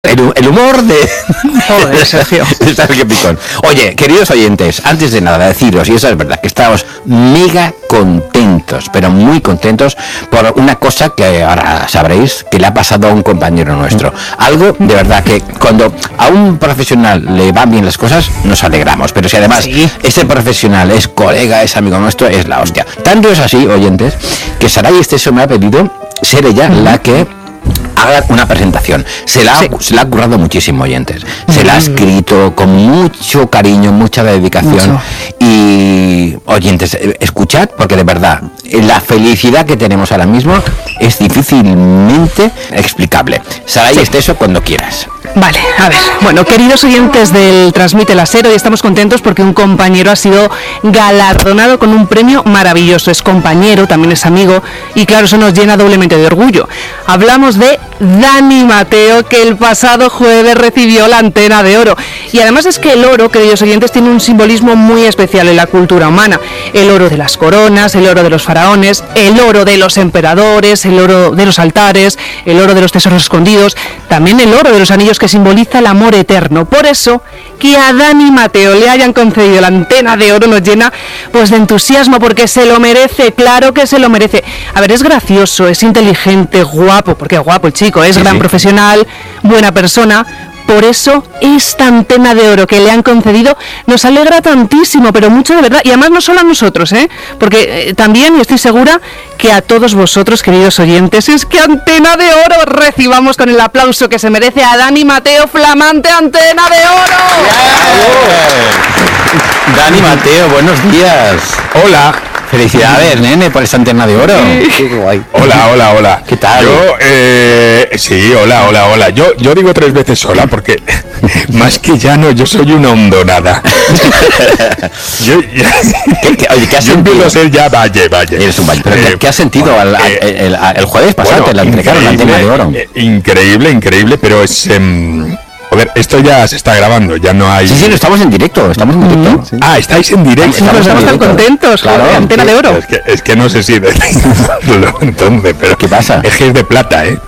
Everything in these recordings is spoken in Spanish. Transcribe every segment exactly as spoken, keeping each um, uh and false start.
El, el humor de... Joder, Sergio. de Sergio Picón. Oye, queridos oyentes, antes de nada deciros, y eso es verdad, que estamos mega contentos, pero muy contentos por una cosa que ahora sabréis que le ha pasado a un compañero nuestro. Algo de verdad que cuando a un profesional le van bien las cosas, nos alegramos. Pero si además sí. ese profesional es colega, es amigo nuestro, es la hostia. Tanto es así, oyentes, que Saray Esteso me ha pedido ser ella la que haga una presentación. Se la, sí. se la ha currado muchísimo, oyentes. Se mm. la ha escrito con mucho cariño, mucha dedicación. Mucho. Y, oyentes, escuchad, porque de verdad, la felicidad que tenemos ahora mismo es difícilmente explicable. Saray sí. Esteso, cuando quieras. Vale, a ver, bueno, queridos oyentes del Transmite la SER, hoy estamos contentos porque un compañero ha sido galardonado con un premio maravilloso. Es compañero, también es amigo, y claro, eso nos llena doblemente de orgullo. Hablamos de Dani Mateo, que el pasado jueves recibió la Antena de Oro. Y además es que el oro, queridos oyentes, tiene un simbolismo muy especial en la cultura humana. El oro de las coronas, el oro de los faraones, el oro de los emperadores, el oro de los altares, el oro de los tesoros escondidos, también el oro de los anillos, que simboliza el amor eterno. Por eso, que a Dani Mateo le hayan concedido la Antena de Oro nos llena pues de entusiasmo, porque se lo merece, claro que se lo merece. A ver, es gracioso, es inteligente, guapo, porque es guapo el chico, es sí, gran sí. profesional, buena persona. Por eso, esta Antena de Oro que le han concedido nos alegra tantísimo, pero mucho de verdad. Y además no solo a nosotros, ¿eh? Porque eh, también, y estoy segura, que a todos vosotros, queridos oyentes, es que Antena de Oro recibamos con el aplauso que se merece a Dani Mateo, flamante Antena de Oro. Yeah. Dani Mateo, buenos días. Hola. Felicidades, nene, por esta Antena de Oro. Qué guay. Hola, hola, hola. ¿Qué tal? Yo, eh, sí, hola, hola, hola. Yo, yo digo tres veces hola porque más que llano, yo soy una hondonada. yo, ya, ¿Qué, qué, oye, ¿qué has yo sentido? empiezo a ser ya valle, valle. Eres un valle. ¿Pero eh, ¿qué, ¿qué has sentido al, al, el, el, el jueves pasado? Bueno, te la entregaron la Antena de Oro. Eh, increíble, increíble, pero es... Eh, Joder, esto ya se está grabando, ya no hay... Sí, sí, no, estamos en directo, estamos en directo. Mm-hmm. Sí. Ah, estáis en directo. Estamos, estamos tan contentos, claro, joder, Antena de Oro. Es que, es que no sé si decirlo entonces, pero... ¿Qué pasa? Es que es de plata, ¿eh?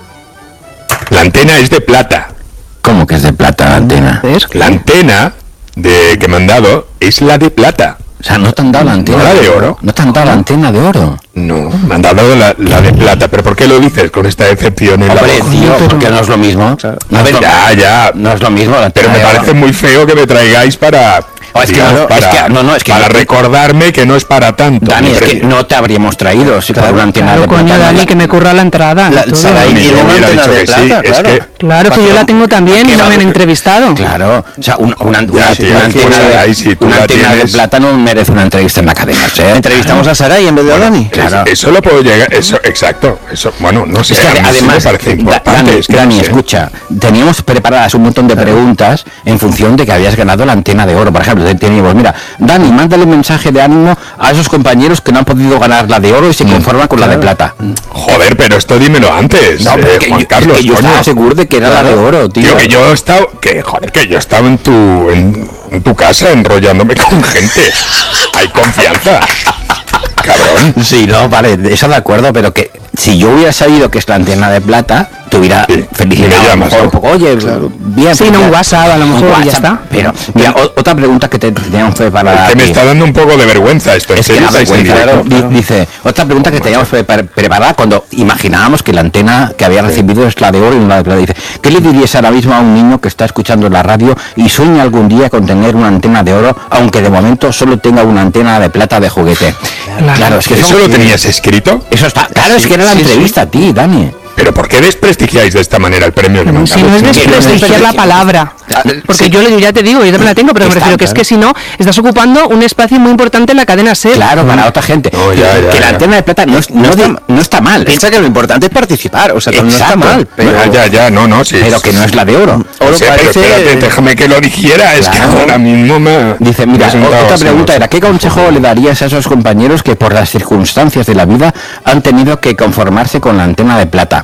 La antena es de plata. ¿Cómo que es de plata la antena? La antena de que me han dado es la de plata. O sea, ¿no te han dado la antena? ¿No la de oro? ¿No te han dado la antena de oro? No, me han dado la, la de plata. ¿Pero por qué lo dices con esta decepción en Hombre, la voz? tío, porque no es lo mismo. Claro. No, a ver, ya, ya. No es lo mismo la Pero me parece muy feo que me traigáis para... Oh, es, digamos, que no, para, es que no, no, es que para no, recordarme que no es para tanto. Dani, es que no te habríamos traído si claro, por una antena claro, de plata. Coño, Dani, que me curra la entrada. La, Saray, y yo hubiera dicho que sí, plata, es que... Claro, que yo la tengo también y no me han entrevistado. Claro, o sea, una, una, una, ya, una, sí, una antena, de, Saray, si una antena tienes... de plata no merece una entrevista en la cadena, ¿eh? Entrevistamos a Saray en vez de bueno, a Dani. Claro. Eso lo puedo llegar, eso, exacto, eso, bueno, no sé, es que a mí además, sí me parece importante. Dani, es que Dani no sé. escucha, teníamos preparadas un montón de preguntas en función de que habías ganado la Antena de Oro, por ejemplo, teníamos, mira, Dani, mándale un mensaje de ánimo a esos compañeros que no han podido ganar la de oro y se conforman con claro. la de plata. Joder, pero esto dímelo antes, no, eh, que Juan yo, Carlos, que yo coño. estaba seguro de que era claro. la de oro, tío. Tío, que yo he estado, que joder, que yo he estado en tu, en, en tu casa enrollándome con gente. Hay confianza. Cabrón. Sí, no, vale, eso de acuerdo, pero que si yo hubiera sabido que es la antena de plata, te hubiera sí, felicitado a lo mejor un poco. Oye, claro. bien. Sí, no un WhatsApp, a lo mejor WhatsApp, ya está. Pero, mira, o, otra pregunta que te teníamos preparada. Que me está dando un poco de vergüenza esto. Es que vergüenza, claro, claro. Dice, otra pregunta que teníamos pre preparada cuando imaginábamos que la antena que había recibido es la de oro y no la de plata. Dice, ¿qué le dirías ahora mismo a un niño que está escuchando la radio y sueña algún día con tener una antena de oro, aunque de momento solo tenga una antena de plata de juguete? Claro, claro es que ¿Eso lo tenías escrito? Eso está, claro, sí, es que era la sí, entrevista sí. a ti, Dani. ¿Pero por qué desprestigiáis de esta manera el premio que me han Si no es desprestigiar la palabra. Porque sí. yo le ya te digo, yo también la tengo, pero me refiero que es que si no, estás ocupando un espacio muy importante en la cadena SER. Claro, para otra gente. No, ya, ya, que ya. la antena de plata no, no, no, está, no está mal. Piensa que lo importante es participar, o sea, no está mal. Pero... Ya, ya, ya, no, no, sí. Pero que no es la de oro. Oro sí, parece... Pero espérate, déjame que lo dijera, es claro. que ahora mismo me... Dice, mira, otra pregunta era, ¿qué consejo le darías a esos compañeros que por las circunstancias de la vida han tenido que conformarse con la antena de plata?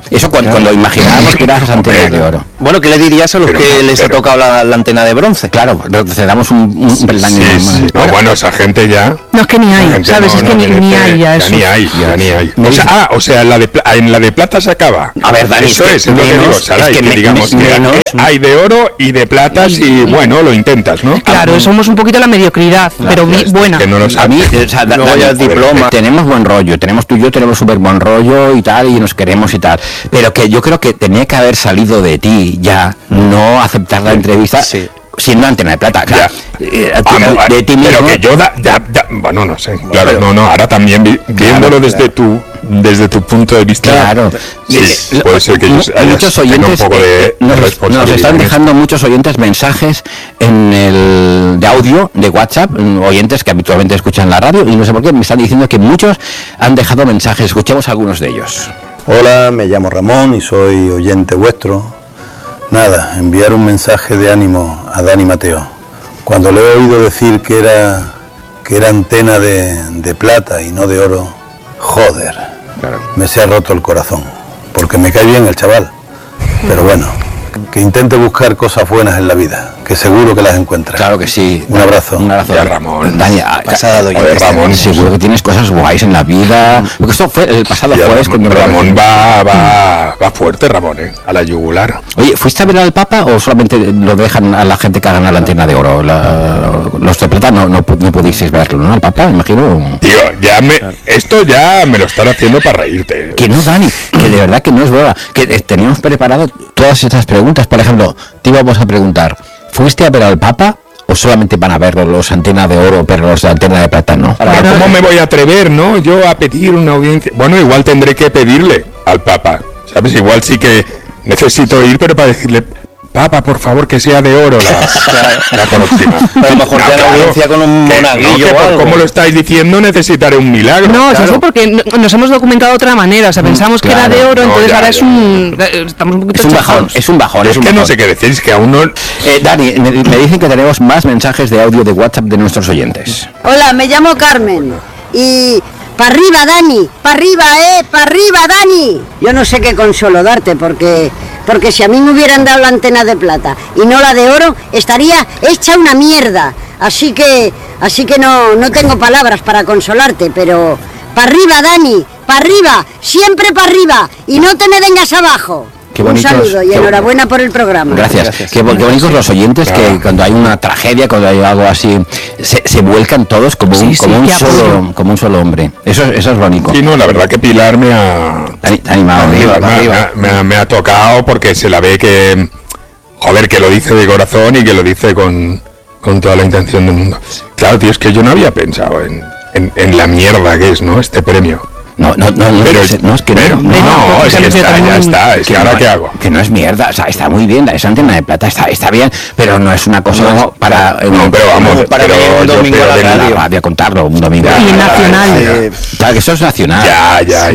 Eso cuando, cuando imaginábamos que eran esas antenas de oro. Bueno, ¿qué le dirías a los Pero, que les pero- ha tocado la, la antena de bronce? Claro, cedamos un, un peldaño Sí, más. sí. No, bueno, esa gente ya... No, es que ni la hay, gente ¿sabes? no- es que no ni, ni merece- hay ya eso. ni hay, ya ni hay. Me O sea, dice- ah, o sea, en la de, pla- en la de plata se acaba. A ver, Dani, eso es es, que es lo que menos- digo, Saray, es que que me- digamos me- que menos- hay de oro y de platas y bueno, lo intentas, ¿no? Claro, somos un poquito la mediocridad, pero bi- buena. Que no lo A sabes. mí, o sea, da- Luego Dani, ya el diploma. tenemos buen rollo, tenemos tú y yo, tenemos súper buen rollo y tal, y nos queremos y tal. Pero que yo creo que tenía que haber salido de ti ya, no aceptar la entrevista. Sí. Siendo antena de plata, claro. Eh, tú, Vamos, de ti pero mismo. que yo da, da- da- bueno, no sé, claro, no, no, ahora también vi- viéndolo desde tu desde tu punto de vista, Claro. sí, Eh, puede ser que mu- ellos hayas- muchos tengan oyentes un poco de eh, nos, responsabilidad nos están en eso. dejando muchos oyentes mensajes en el de audio de WhatsApp, mm, oyentes que habitualmente escuchan la radio, y no sé por qué me están diciendo que muchos han dejado mensajes. Escuchemos algunos de ellos. Hola, me llamo Ramón y soy oyente vuestro. Nada, enviar un mensaje de ánimo a Dani Mateo. Cuando le he oído decir que era que era antena de, de plata y no de oro, joder, me se ha roto el corazón, porque me cae bien el chaval. Pero bueno, que intente buscar cosas buenas en la vida, que seguro que las encuentra. Claro que sí. Un abrazo. Un abrazo. Ya, Ramón. Dani, ah, Pasada de joder, oyentes, Ramón, seguro que tienes cosas guays en la vida. Porque esto fue el pasado Ya, jueves Ramón, cuando Ramón va, va, va fuerte, Ramón, ¿eh? A la yugular. Oye, ¿fuiste a ver al Papa o solamente lo dejan a la gente que hagan la antena de oro? La- los de plata no, no, pu- no pudisteis verlo, ¿no? Al Papa, me imagino. Tío, ya me, esto ya me lo están haciendo para reírte. Que no, Dani, que de verdad que no es broma. Que eh, teníamos preparado todas estas preguntas. Por ejemplo, te íbamos a preguntar, ¿fuiste a ver al Papa o solamente van a ver los antenas de oro, pero los de antena de plata no? Pero ¿cómo me voy a atrever, no? Yo a pedir una audiencia. Bueno, igual tendré que pedirle al Papa, ¿sabes? Igual sí que necesito ir, pero para decirle, Papa, por favor, que sea de oro la, la próxima. A lo mejor te da claro, audiencia con un que no, monaguillo que o por algo. como lo estáis diciendo, necesitaré un milagro. No, claro. eso es porque no- nos hemos documentado de otra manera, o sea, pensamos que era claro. de oro, No, entonces ya, ahora ya, es un... eh, estamos un poquito Es un bajón, chafados. es un bajón. Es Es un que no bajón. sé qué decir, es que aún no... Eh, Dani, me, me dicen que tenemos más mensajes de audio de WhatsApp de nuestros oyentes. Hola, me llamo Carmen y para arriba, Dani, para arriba, eh, para arriba, Dani. Yo no sé qué consuelo darte porque porque si a mí me hubieran dado la antena de plata y no la de oro, estaría hecha una mierda. Así que así que no no tengo palabras para consolarte, pero para arriba, Dani, para arriba, siempre para arriba y no te me vengas abajo. Qué Un bonitos, saludo y qué- enhorabuena por el programa. Gracias. Qué, bo- qué bonitos los oyentes Claro. que cuando hay una tragedia, cuando hay algo así, se, se vuelcan todos como un, Sí, sí, como un qué solo, apoyo. como un solo hombre. Eso, eso es bonito. Sí, no, la verdad que Pilar me ha... Te ha animado. me, ¿no? ha- me ha- me ha- me ha tocado porque se la ve que... Joder, que lo dice de corazón y que lo dice con, con toda la intención del mundo. Claro, tío, es que yo no había pensado en, en, en la mierda que es, ¿no? Este premio. No, no, no, no, Pero es, no, es que pero- no. no, no, es que porque está, también- ya está. Es que ahora no, qué hago. Que no es mierda, o sea, está muy bien, esa antena de plata está, está bien, pero no es una cosa para... No, pero vamos, para pero venir un yo domingo pero a la de la radio. radio a contarlo un domingo. Ya, Y ya, nacional. ya, ya. Eh, Claro que eso es nacional. Ya, ya.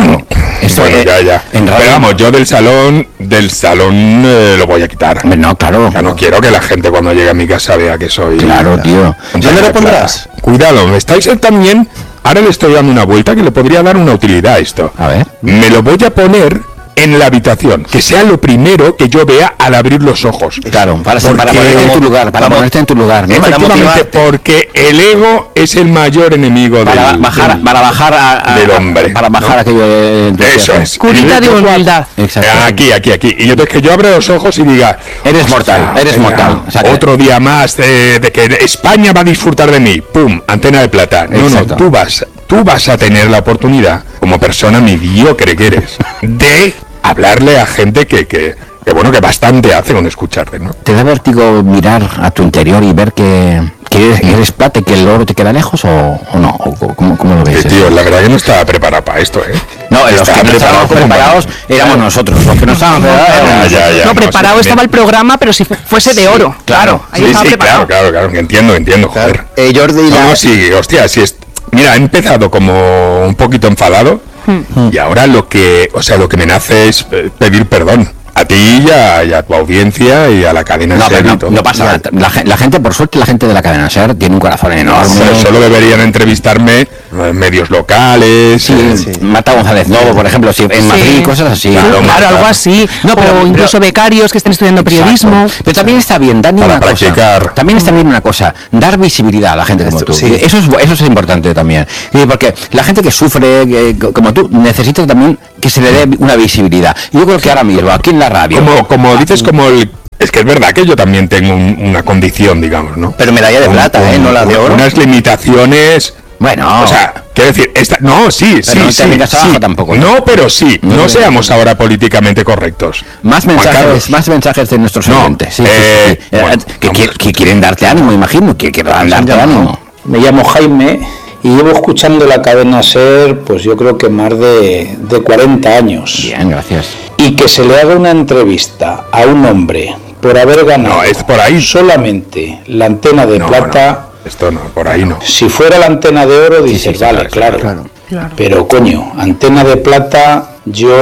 Esto, Bueno, eh, ya, ya. en radio- Pero vamos, yo del salón, del salón eh, lo voy a quitar. Hombre, no, claro. Ya no quiero que la gente cuando llegue a mi casa vea que soy... Claro, tío. ¿Dónde lo pondrás? Cuidado, me estáis eh, también... Ahora le estoy dando una vuelta que le podría dar una utilidad a esto. A ver. Me lo voy a poner en la habitación, que sea lo primero que yo vea al abrir los ojos. Claro, para, Porque- para ponerte en tu lugar, para Vamos. ponerte en tu lugar, ¿no? Efectivamente, motivarte. porque el ego es el mayor enemigo Para del, bajar, del- para bajar a, a- del hombre, para bajar ¿no? aquello de, de- Eso es. Curita de humildad. Exacto. Aquí, aquí, aquí. Y entonces que yo abra los ojos y diga... Eres mortal, "Hostia, eres venga, mortal". O sea que- otro día más de, de que España va a disfrutar de mí. Pum, antena de plata. No, Exacto. no, tú vas, tú vas a tener la oportunidad, como persona mediocre que eres, de hablarle a gente que, que, que bueno, que bastante hace con escucharte, ¿no? ¿Te da vértigo mirar a tu interior y ver que, que eres, eres plata y que el oro te queda lejos o, o no? ¿O cómo, cómo lo ves? Que, tío, la verdad que no estaba preparado para esto, ¿eh? No, los Estaba que no estábamos preparado preparados para- éramos nosotros. Los que no estábamos preparados Ya, éramos ya, nosotros. ya. No, no, preparado sí, estaba me- el programa, pero si fu- fuese de oro. Claro, ahí Sí, estaba sí, preparado. claro, claro, claro, que entiendo, entiendo, joder. Eh, Jordi, No, la- no, sí, hostia, sí es... Mira, he empezado como un poquito enfadado y ahora lo que, o sea, lo que me nace es eh, pedir perdón a ti y a, y a tu audiencia y a la cadena No, SER pero y no, todo. no pasa nada. La, gen- la gente, por suerte, la gente de la cadena SER tiene un corazón enorme. Solo deberían entrevistarme eh, medios locales. Sí, eh, sí. Marta González Novo, por ejemplo, sí, en Madrid, Sí. cosas así. Claro, Claro, claro, Marta. algo así. No, pero- o incluso pero- becarios que estén estudiando periodismo. Exacto. Pero también está bien, Dani, Para una practicar. cosa. También está bien una cosa, dar visibilidad a la gente como tú. Sí. Eso es eso es importante también. Y porque la gente que sufre eh, como tú necesita también que se le dé una visibilidad. Yo creo que ahora mismo aquí en la radio. como, como dices, como el... Es que es verdad que yo también tengo un- una condición, digamos, ¿no? Pero medalla de Un- plata, ¿eh? un- No la de oro. Unas limitaciones... Bueno, O sea, quiero decir, esta, no, sí, sí, no te sí, vengas abajo sí. tampoco, ¿no? No, pero sí, no, No, seamos ahora políticamente correctos. más Juan mensajes, Carlos. más mensajes de nuestros No, oyentes. Sí, sí, eh, sí, sí. Eh, bueno, que, vamos. quier- que quieren darte ánimo, imagino, que quieren darte ánimo. Me llamo Jaime y llevo escuchando la cadena SER, pues yo creo que más de, de cuarenta años. Bien, gracias. Y que se le haga una entrevista a un hombre por haber ganado No, es por ahí. solamente la antena de No, plata. no, esto no, por ahí no. Si fuera la antena de oro, dices, sí, vale, claro, claro, claro. Pero coño, antena de plata,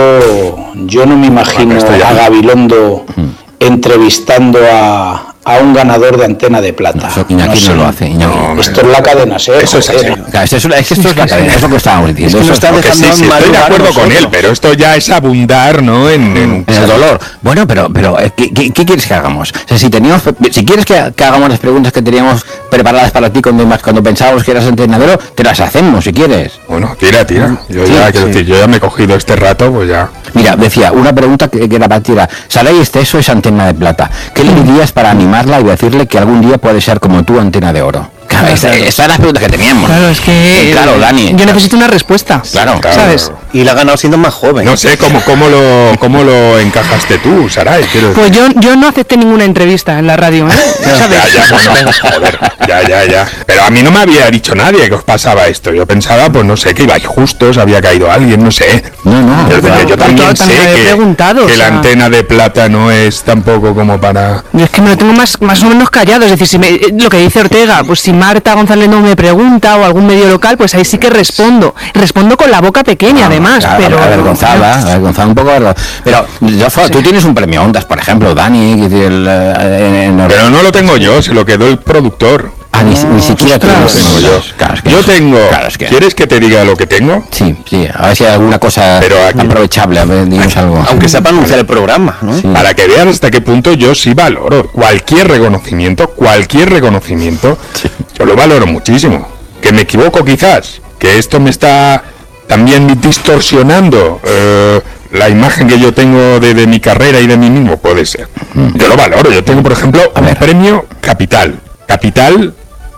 yo, yo no me imagino Bueno, esto ya- a Gabilondo entrevistando a, a un ganador de antena de plata. Eso Iñaki no, sé. lo hace. Iñaki. No, hombre. Esto es la cadena SER. Eso es joder. así. Claro, es, eso- es que esto es la cadena, es lo que estábamos diciendo. Es que eso no es está lo que- Que sí, dejando sí, en mal estoy de lugar a acuerdo con nosotros. él, pero esto ya es abundar, ¿no? En, en- en el dolor. Bueno, pero, pero eh, ¿qué, qué, qué quieres que hagamos? O sea, si teníamos, si quieres que, que hagamos las preguntas que teníamos preparadas para ti cuando, cuando pensábamos que eras entrenador, te las hacemos si quieres. Bueno, tira, tira. Yo Sí, ya, quiero sí. decir, yo ya me he cogido este rato, pues ya. Mira, decía, una pregunta que, que era para ti era, Saray Esteso es antena de plata. ¿Qué le dirías para animarla y decirle que algún día puede ser como tú, antena de oro? Claro, esa, esa era la pregunta que teníamos. Claro, es que. Eh, Claro, Dani. Yo necesito una respuesta. Claro, Claro. ¿Sabes? Y la ha ganado siendo más joven. No sé cómo, cómo lo cómo lo encajaste tú, Saray. Quiero decir. Pues yo, yo no acepté ninguna entrevista en la radio, ¿eh? ¿Sabes? Ya, ya, bueno, joder, ya, ya, ya. Pero a mí no me había dicho nadie que os pasaba esto. Yo pensaba, pues no sé, que ibais justos, había caído alguien, no sé. No, no, Yo, claro. yo también Yo sé también me he que, preguntado, que o la sea. antena de plata no es tampoco como para... Yo es que me lo tengo más, más o menos callado, es decir, si me- eh, lo que dice Ortega, pues si Marta González no me pregunta o algún medio local, pues ahí sí que respondo. Respondo con la boca pequeña, además, Claro, pero... avergonzada, avergonzada, un poco avergonzada. Pero, yo, tú tienes un premio Ondas, por ejemplo, Dani, que tiene el, eh, en- en- Pero no lo tengo yo, se lo quedó el productor. Ah, ni, ni siquiera tú lo ostras. tengo Tengo yo. yo. Claro, es que Yo no. tengo... Claro, es que- ¿Quieres que te diga lo que tengo? Sí, sí, a ver si hay alguna cosa Pero aquí- aprovechable, a ver, dinos algo. Aunque sea para anunciar el programa, ¿no? Sí. Para que veas hasta qué punto yo sí valoro cualquier reconocimiento, cualquier reconocimiento, yo lo valoro muchísimo. Que me equivoco quizás, que esto me está también distorsionando eh, la imagen que yo tengo de, de mi carrera y de mí mismo, puede ser. Yo lo valoro, yo tengo por ejemplo un premio Capital, Capital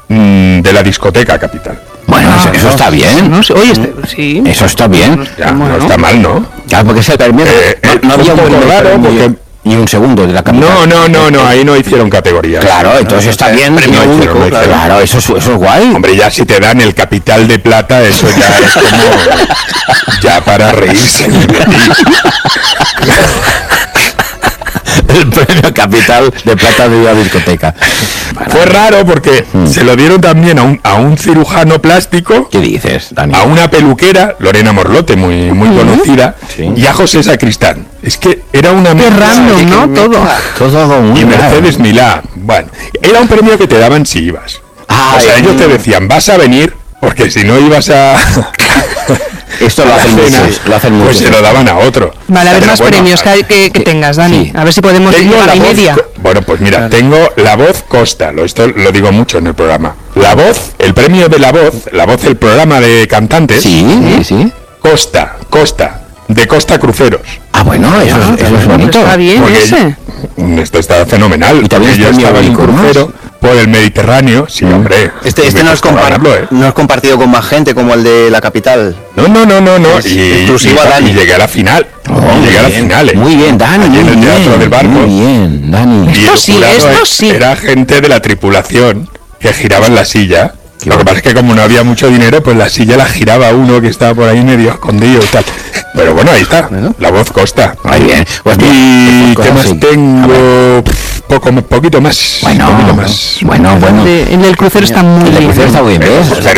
mm, de la discoteca Capital. Bueno, eso, eso está bien. No sé, oye, este- sí. Eso está bien. Ya, Bueno. no está mal, ¿no? Claro, porque es el premio. Eh, no, eh, no había un un poco primer raro, premio porque- y un segundo de la capital. No, no, no, no, ahí no hicieron categorías. Claro, entonces está bien. premio no, único, claro, claro. claro, eso, es- eso es guay. Hombre, ya si te dan el capital de plata, eso ya es como... ya para reírse. El premio capital de plata de la discoteca. Fue raro porque se lo dieron también a un, a un cirujano plástico, ¿Qué dices, Dani? a una peluquera, Lorena Morlote, muy, muy conocida, Sí. y a José Sacristán. Es que era una Qué mezcla. random, ¿no? Todo. Todo muy Y raro. Mercedes Milá. Bueno, era un premio que te daban si ibas. Ah, o sea, eh, ellos te decían, vas a venir, porque si no ibas a... Esto lo a la hacen cena, muchos, lo hacen pues muchos. se lo daban a otro. Vale, a ver Pero más bueno, premios que, que- que tengas, Dani. sí. A ver si podemos Tengo llegar la a y voz, media. co- bueno, pues mira, tengo la voz Costa, lo, esto lo digo mucho en el programa. La voz, el premio de la voz, la voz del programa de cantantes, Sí, sí, sí. Costa, Costa, de Costa Cruceros. Ah, bueno, eso, es, eso es bonito. Está bien Porque ese. Esto está fenomenal. Y también porque es yo premio estaba en un bélico, ¿no? crucero por el Mediterráneo, sí, hombre. Este, este me no, es costó compar- ganarlo, ¿eh? no es compartido con más gente como el de la capital. No, no, no, no, no. Es Y, exclusivo y- a Dani. y llegué a la final. Oh, y llegué a la bien, final. ¿eh? Muy bien, Dani. Allí en muy el Teatro bien, del Barco. Muy bien, Dani. Y Esto el sí, jurado esto e- sí. era gente de la tripulación que giraba en la silla. Qué Lo que bueno. pasa es que como no había mucho dinero, pues la silla la giraba uno que estaba por ahí medio escondido y tal. Pero bueno, ahí está. La voz Costa. Muy bien. Pues mira, y pues qué cosas más así. tengo. Pff, Poco, poquito más. Bueno, poquito más. bueno, bueno. De- el del crucero está muy El de bien. crucero está muy bien, Pero, ¿ves? pero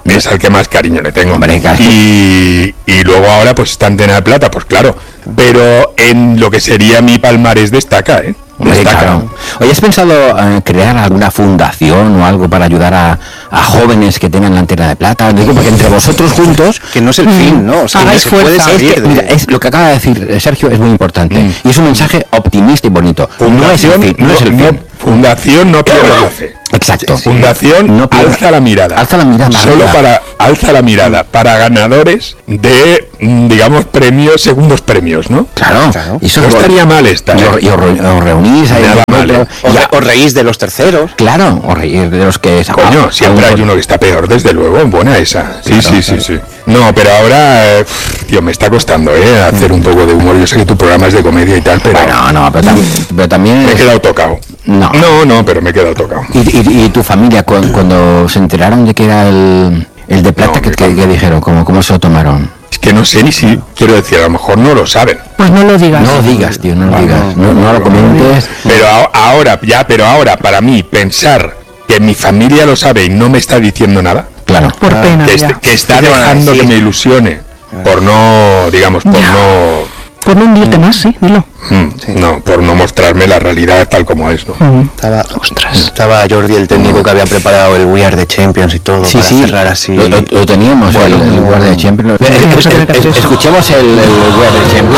es al que más cariño le tengo. Hombre, claro. Y, y luego ahora pues está Antena de Plata, pues claro, pero en lo que sería mi palmarés destaca, ¿eh? Hombre, Destaca. claro. Oye, ¿has pensado en crear alguna fundación o algo para ayudar a, a jóvenes que tengan la Antena de Plata? Digo, porque entre vosotros juntos... Que no es el fin, ¿no? O sea, Hagáis que se puede fuerza. Es salir que, de- mira, es lo que acaba de decir eh, Sergio es muy importante. Mm. Y es un mensaje optimista y bonito. No es el Fundación, fin. No es el no- fin. Fundación no pierdas la fe. Exacto. Fundación No pierdas- alza la mirada. Alza la mirada. Solo arriba. para alza la mirada para ganadores de mm, digamos premios, segundos premios, ¿no? Claro. Claro. Y eso No es- estaría mal esta, Y os, ¿eh? y os re- os reunís ahí. Nada mal, ¿eh? O, Ya, re- o reís de los terceros. claro, o reír de los que... Coño, ah, siempre aún- hay uno que está peor, desde luego, buena esa. Sí, Claro, sí, claro. sí, sí. No, pero ahora, eh, pff, tío, me está costando, ¿eh? Hacer un poco de humor. Yo sé que tu programa es de comedia y tal, pero Bueno, no, pero, tam- pero también... me he es- quedado tocado. No. No, no, pero me he quedado tocado. ¿Y, y, y tu familia, cu- cuando se enteraron de que era el, el de plata, No, que, mi que- familia. que dijeron? ¿Cómo, ¿Cómo se lo tomaron? Es que no sé ni si, quiero decir, a lo mejor no lo saben. Pues no lo digas. No lo digas, tío, no lo Ah, digas. No, no lo comentes. Pero a- ahora, ya, pero ahora, para mí, pensar que mi familia lo sabe y no me está diciendo nada, Claro. Por pena, que, ya. est- que está ¿Qué te van a dejando que decir? me ilusione por no, digamos, por Ya. no, Por no hundirte más, sí, dilo. mm, no, por no mostrarme la realidad tal como es, ¿no? Estaba, estaba Jordi, el técnico, que había preparado el We Are the Champions y todo, Sí, para sí, cerrar así. Lo, lo- lo teníamos, Bueno, el, el guardia de Champions. Sí, Eh, vamos a tener que eh, hacer eh, eso. Escuchemos el, el guardia de Champions.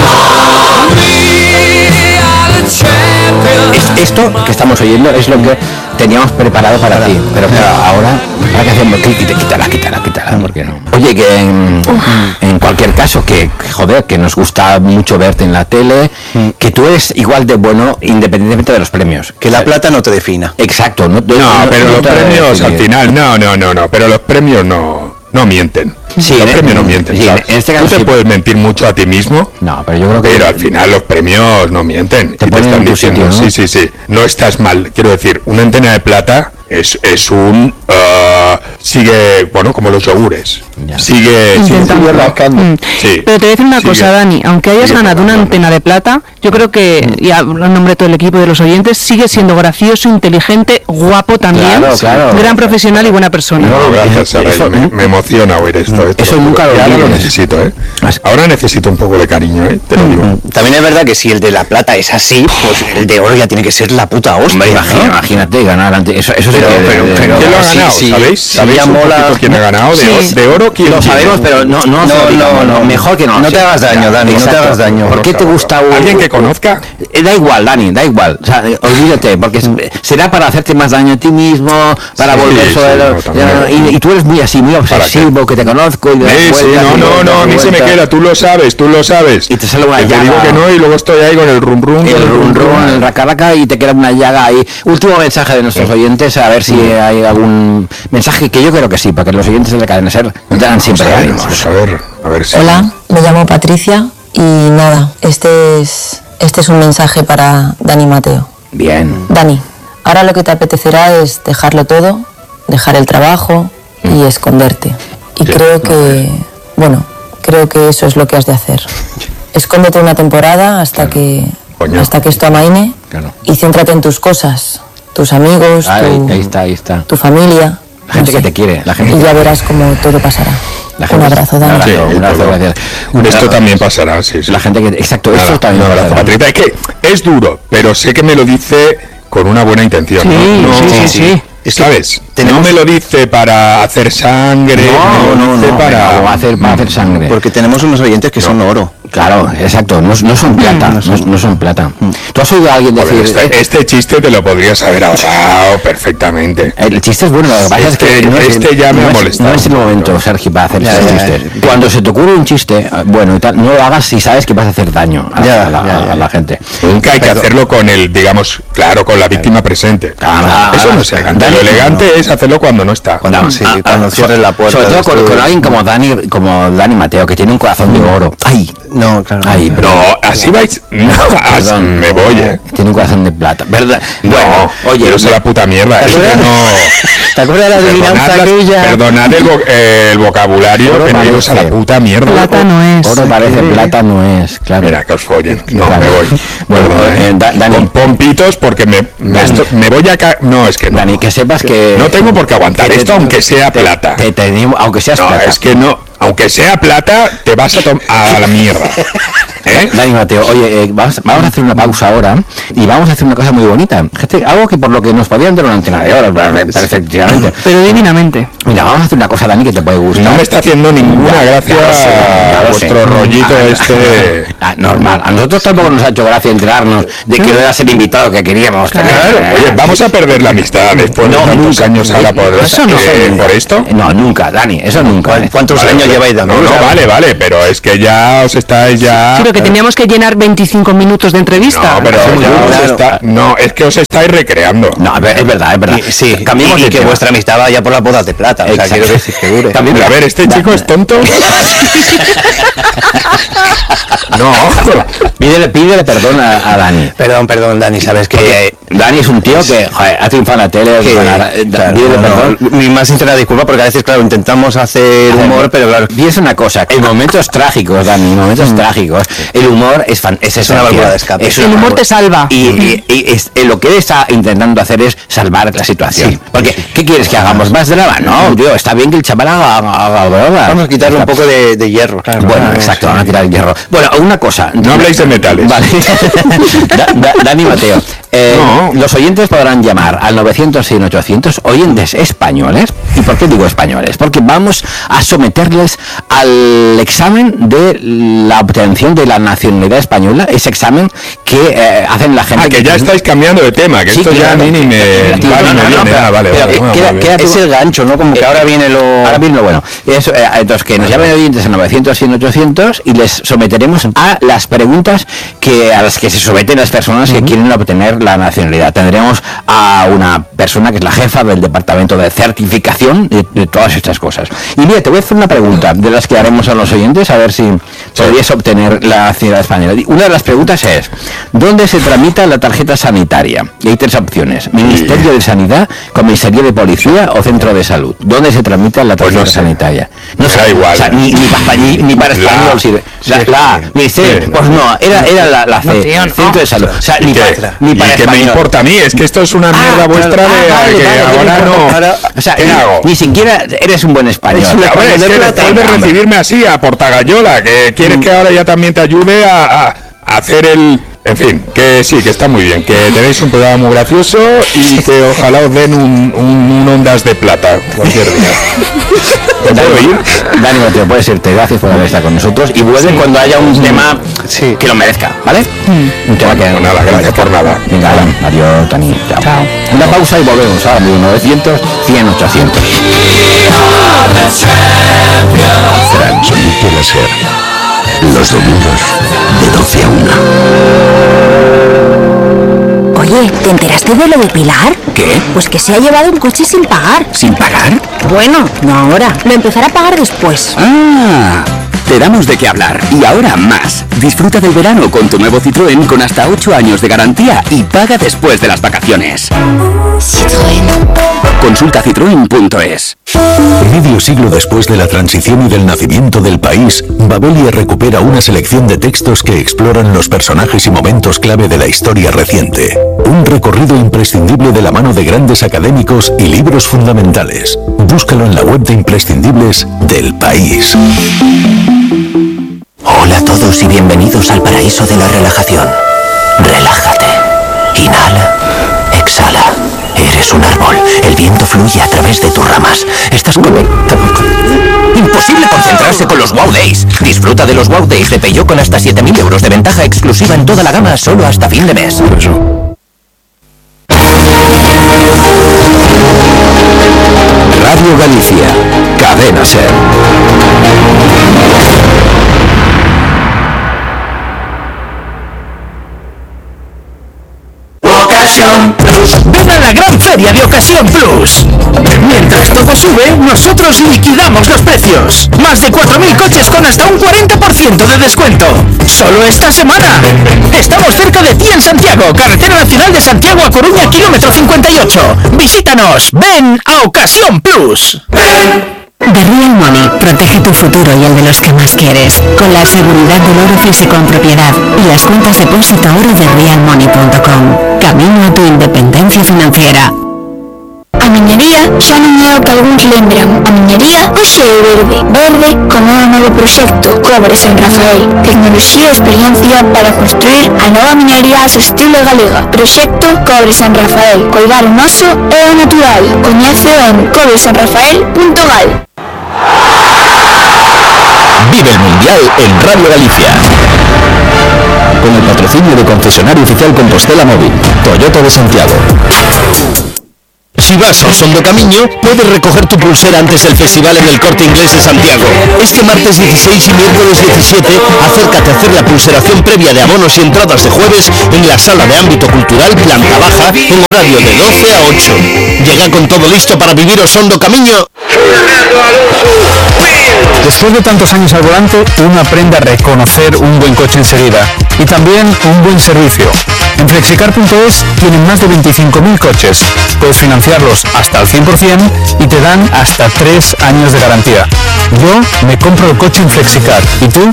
Es- esto que estamos oyendo es lo que teníamos preparado para ti, pero claro, ahora, ¿para qué hacemos? Quí- quita- Quítala, quítala, quítala, ¿por qué no? Oye, que en, en cualquier caso, que que, joder, que nos gusta mucho verte en la tele, que tú eres igual de bueno independientemente de los premios. Que la plata no te defina. Exacto, no, No, pero no los te- premios sí, al final, no, no, no, no, pero los premios no, no mienten. Sí, los en- premios no mienten. sí, ¿sabes? en este caso Tú te sí. puedes mentir mucho a ti mismo, No, pero yo creo que... pero al final los premios no mienten. Te Y ponen están en tu diciendo, sitio, ¿no? sí, sí, sí, no estás mal. Quiero decir, una antena de plata es, es un... ah, sigue, bueno, como los yogures. Ya. Sigue, sigue, Intentando. rascando. Mm. Sí. Pero te voy a decir una Sigue. cosa, Dani, aunque hayas Sigue ganado una trabajando. antena de plata, yo creo que, y hablo en nombre de todo el equipo y de los oyentes, sigue siendo gracioso, inteligente, guapo también, Claro, claro. gran profesional y buena persona. No, gracias, Sara, Eso- me, me emociona oír esto. eh, te Eso lo juro. nunca lo Y ahora lo olvides. necesito, ¿eh? Ahora necesito un poco de cariño, ¿eh? Te lo digo. También es verdad que si el de la plata es así, pues el de oro ya tiene que ser la puta hostia. Hombre, ¿no? imagina- imagínate ganar ante eso, eso Pero- sí que- pero- de- de- pero- ¿Quién lo ha sí, ganado? sí, ¿Sabéis? sí, ¿Sabéis ya un mola. poquito quién ha ganado? ¿De, Sí. o- de oro? ¿Quién Lo quién? sabemos, pero no, no, No, se lo digamos, no, no. mejor que no. No te hagas daño, Dani, no te Exacto. hagas daño. ¿Por qué te gusta un- ¿Alguien que conozca? Eh, Da igual, Dani, da igual. O sea, eh, olvídate, porque es- será para hacerte más daño a ti mismo, para Sí, volver sí, sobre no, lo- también. y, y tú eres muy así, muy obsesivo, que te conozco y de Sí, sí, no, no, no, a mí se me queda, tú lo sabes, tú lo sabes. Y te sale una Que te llaga. digo que no y luego estoy ahí con el rum rum. el rum rum, el raca raca, y te queda una llaga ahí. Último mensaje de nuestros oyentes, a ver si hay algún mensaje, que yo creo que sí, porque los oyentes de la cadena SER dan siempre Vamos a ver, ánimos. vamos a ver, a ver si... Hola, me llamo Patricia y nada, este es, este es un mensaje para Dani Mateo. Bien. Dani, ahora lo que te apetecerá es dejarlo todo, dejar el trabajo y esconderte. Y Sí. creo que, bueno, creo que eso es lo que has de hacer. Escóndete una temporada hasta que Coño. hasta que esto amaine Claro. y céntrate en tus cosas, tus amigos, Ahí, tu, ahí está, ahí está. tu familia. La gente no que sé. te quiere, la gente Y que- ya verás cómo todo pasará. La Un gente- abrazo, Dani. Un Sí, abrazo, un abrazo, todo. gracias. Esto también pasará, sí, sí. La gente que... Exacto, Nada, esto también un abrazo, pasará. Patricia. Es que es duro, pero sé que me lo dice con una buena intención. Sí, ¿no? No, sí, sí, sí. Es que ¿Sabes? tenemos- No me lo dice para hacer sangre, No, me no, lo dice no, para... para hacer, para hacer sangre. Porque tenemos unos oyentes que son oro. Claro, exacto, no, no son plata, no, no son plata. ¿Tú has oído a alguien Joder, decir... este, eh, este chiste te lo podrías haber ahorrado perfectamente. El chiste es bueno, lo que pasa es que Este- no es, este ya me no ha es- molestado. no es el momento, Sergio, para hacer Ya, esos ya, chistes. ya. Cuando se te ocurre un chiste, eh, bueno, y tal, no lo hagas si sabes que vas a hacer daño a, Ya, a la, ya, ya, a la ya. gente. Nunca hay que hacerlo con el, digamos, claro, con la víctima presente. Claro, Eso claro, no es elegante. Dani, Lo elegante es hacerlo cuando no está. Cuando, sí, cuando so- cierres la puerta. Sobre todo del con, estudio. con alguien como Dani, como Dani Mateo, que tiene un corazón de oro. ¡Ay! No, No, claro. Ay, pero... No, así vais. No, así Perdón, me voy, eh. Tiene un corazón de plata, ¿verdad? No, Bueno, oye, pero es la puta mierda. Es que no... ¿Te acuerdas de la adivinanza Perdonad, las- aquella? perdonad el, vo- eh, el vocabulario, Oro pero iros a la parece. puta mierda. Plata no es. oro parece, plata no es, claro. Mira, que os follen. No, Claro. me voy. Bueno, Perdona, eh, eh. Da- Dani. Con pompitos porque me, me, Dani. esto- me voy a... ca- No, es que no. Dani, que sepas que... No tengo por qué aguantar que te- esto, aunque sea te- plata. te tenemos, aunque seas No, plata. es que no. Aunque sea plata, te vas a, tom- a la mierda. ¿Eh? Dani Mateo, oye, eh, vamos, vamos a hacer una pausa ahora y vamos a hacer una cosa muy bonita. Fíjate, algo que por lo que nos podían dar una antena de oro, perfectamente. Pero divinamente. Mira, vamos a hacer una cosa, Dani, que te puede gustar. No me está haciendo ninguna gracia ya lo sé, ya lo vuestro sé. rollito Ah, este. ah, normal. A nosotros tampoco nos ha hecho gracia enterarnos de que no era el invitado que queríamos tener. Claro, oye, vamos a perder la amistad después de No, tantos nunca. años ahora por, Eso no eh, nunca. por esto. No, nunca, Dani, eso nunca. ¿eh? ¿Cuántos Vale, años vale. lleváis dando? No, no, vale, vale, pero es que ya os estáis ya. Creo que teníamos que llenar veinticinco minutos de entrevista. No, pero Muy ya duro, os claro. está- no, es que os estáis recreando. No, a ver, es verdad, es verdad. Y- sí, cambiemos y, de y que tema. vuestra amistad vaya por las bodas de plata. O sea, Exacto. quiero que se figure. También- Pero a ver, este Da- chico es tonto. No, Pídele, pídele perdón a, a Dani. Perdón, perdón, Dani, sabes que... Porque Dani es un tío que joder, ha triunfado en la tele. que- para- eh, claro, pídele no, perdón. no, mi más sincera disculpa porque a veces, claro, intentamos hacer humor, pero claro... Piensa una cosa, en momentos trágicos, Dani, en momentos trágicos, el humor es, fan, es, una esencial. válvula de escape. Es El una humor válvula. te salva. Y, y- y es- eh, lo que él está intentando hacer es salvar la situación. Sí. Porque, ¿qué quieres que hagamos? ¿Más drama? No, tío, está bien que el chaval haga, haga broma. Vamos a quitarle un poco de, de hierro, claro. Bueno, Vamos. exacto, van a tirar el hierro. Bueno, una cosa. no habléis de metales. Vale. Da- da- Dani Mateo, eh, No. los oyentes podrán llamar al novecientos seis ochocientos, oyentes españoles. ¿Y por qué digo españoles? Porque vamos a someterles al examen de la obtención de la nacionalidad española, ese examen que eh, hacen la gente. Ah, que ya estáis cambiando de tema, que Sí, esto ya claro. a mí ni me, Tío, va ni no, me no, no, viene. pero- Ah, vale, pero vale, que- bueno, queda- muy queda bien. Es el gancho, ¿no? Como que ahora viene lo... Ahora viene lo bueno. Eso, eh, entonces, que nos llamen oyentes a novecientos cien ochocientos y les someteremos a las preguntas que a las que se someten las personas que quieren obtener la nacionalidad. Tendremos a una persona que es la jefa del departamento de certificación de, de todas estas cosas. Y mira, te voy a hacer una pregunta de las que haremos a los oyentes, a ver si podrías obtener la nacionalidad española. Una de las preguntas es, ¿dónde se tramita la tarjeta sanitaria? Y hay tres opciones: Ministerio de Sanidad, Comisaría de Policía o Centro de Salud. ¿Dónde se tramita la Pues tarjeta no sé. sanitaria? Me da sé. igual. O sea, ni, ni, pa- ni- ni para La- español sirve. La, la- Ministerio, Sí. pues no, era, era la, la C, No, tío, no. Centro de Salud. O sea, ni, ¿Qué? para, ni ¿Y para qué me español. importa a mí? Es que esto es una mierda Ah, vuestra claro. de Ah, vale, que vale, ahora ¿qué me no. importa? Ahora, o sea, ¿Qué ni, hago? ni siquiera eres un buen español. Es una- Hombre, es que Venga, después de hombre. recibirme así a Portagayola, que quieres que ahora ya también te ayude a, a- a hacer el... En fin, que sí, que está muy bien, que tenéis un programa muy gracioso y que ojalá os den un, un, un ondas de plata cualquier día. ¿Te puedo ir? Dani Mateo, puedes irte. Gracias por haber estado con nosotros. Y vuelve cuando haya un tema que lo merezca, ¿vale? Un tema que... Pues nada, gracias por nada. Venga, Alan, adiós, Dani. Chao. Chao. Una pausa y volvemos a novecientos cien ochocientos. Transmite la SER. Los domingos de doce a una. Oye, ¿te enteraste de lo de Pilar? ¿Qué? Pues que se ha llevado un coche sin pagar. ¿Sin pagar? Bueno, no ahora. Lo empezará a pagar después. Ah, te damos de qué hablar. Y ahora más. Disfruta del verano con tu nuevo Citroën con hasta ocho años de garantía y paga después de las vacaciones. Citroën. Consulta citroen punto es. Medio siglo después de la transición y del nacimiento del país, Babelia recupera una selección de textos que exploran los personajes y momentos clave de la historia reciente. Un recorrido imprescindible de la mano de grandes académicos y libros fundamentales. Búscalo en la web de imprescindibles del país. Hola a todos y bienvenidos al paraíso de la relajación. Relájate. Inhala. Exhala. Eres un árbol. El viento fluye a través de tus ramas. Estás conectado con... Imposible concentrarse con los Wow Days. Disfruta de los Wow Days de Peugeot con hasta siete mil euros de ventaja exclusiva en toda la gama solo hasta fin de mes. Radio Galicia. Cadena SER. Ocasión. Ven a la gran feria de Ocasión Plus. Mientras todo sube, nosotros liquidamos los precios. Más de cuatro mil coches con hasta un cuarenta por ciento de descuento. Solo esta semana. Estamos cerca de ti en Santiago, carretera nacional de Santiago a Coruña, kilómetro cincuenta y ocho. Visítanos. Ven a Ocasión Plus. The Real Money protege tu futuro y el de los que más quieres, con la seguridad del oro físico en propiedad y las cuentas depósito oro de real money punto com. Camino a tu independencia financiera. A miñería xa non é o que algúns lembran. A miñería hoxe é verde. Verde como o novo proxecto Cobre San Rafael. Tecnoloxía e experiencia para construir a nova miñería a estilo galega. Proxecto Cobre San Rafael. Coidar o noso é o natural. Coñece en cobre san rafael punto gal. Vive el Mundial en Radio Galicia. Con el patrocinio de concesionario oficial Compostela Móvil, Toyota de Santiago. Si vas ao Son do Camiño, puedes recoger tu pulsera antes del festival en el Corte Inglés de Santiago. Este martes dieciséis y miércoles diecisiete, acércate a hacer la pulseración previa de abonos y entradas de jueves en la sala de ámbito cultural planta baja en horario de doce a ocho. Llega con todo listo para vivir o Son do Camiño. Después de tantos años al volante, uno aprende a reconocer un buen coche enseguida y también un buen servicio. En flexicar punto es tienen más de veinticinco mil coches. Puedes financiarlos hasta el cien por ciento y te dan hasta tres años de garantía. Yo me compro el coche en Flexicar. ¿Y tú?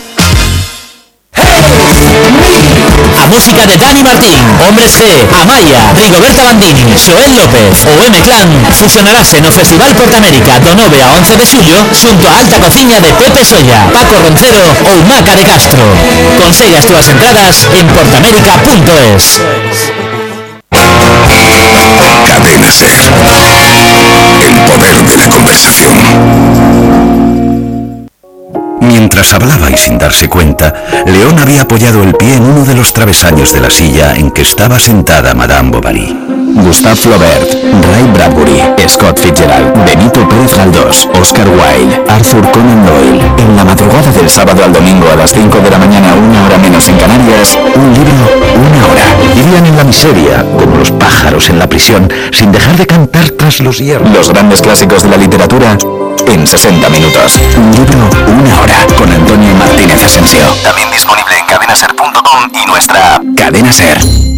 A música de Dani Martín, Hombres G, Amaya, Rigoberta Bandini, Joel López o M-Clan fusionarase no Festival Portamérica do nove a once de xullo xunto a alta cociña de Pepe Solla, Paco Roncero ou Maca de Castro. Consegue as túas entradas en portamérica punto es. Cadena SER. El poder de la conversación. Mientras hablaba y sin darse cuenta, León había apoyado el pie en uno de los travesaños de la silla en que estaba sentada Madame Bovary. Gustave Flaubert, Ray Bradbury, Scott Fitzgerald, Benito Pérez Galdós, Oscar Wilde, Arthur Conan Doyle. En la madrugada del sábado al domingo a las cinco de la mañana, una hora menos en Canarias, un libro, una hora. Vivían en la miseria, como los pájaros en la prisión, sin dejar de cantar tras los hierros. Los grandes clásicos de la literatura en sesenta minutos. Un libro, una hora, con Antonio Martínez Asensio. También disponible en cadena ser punto com y nuestra app. Cadena SER.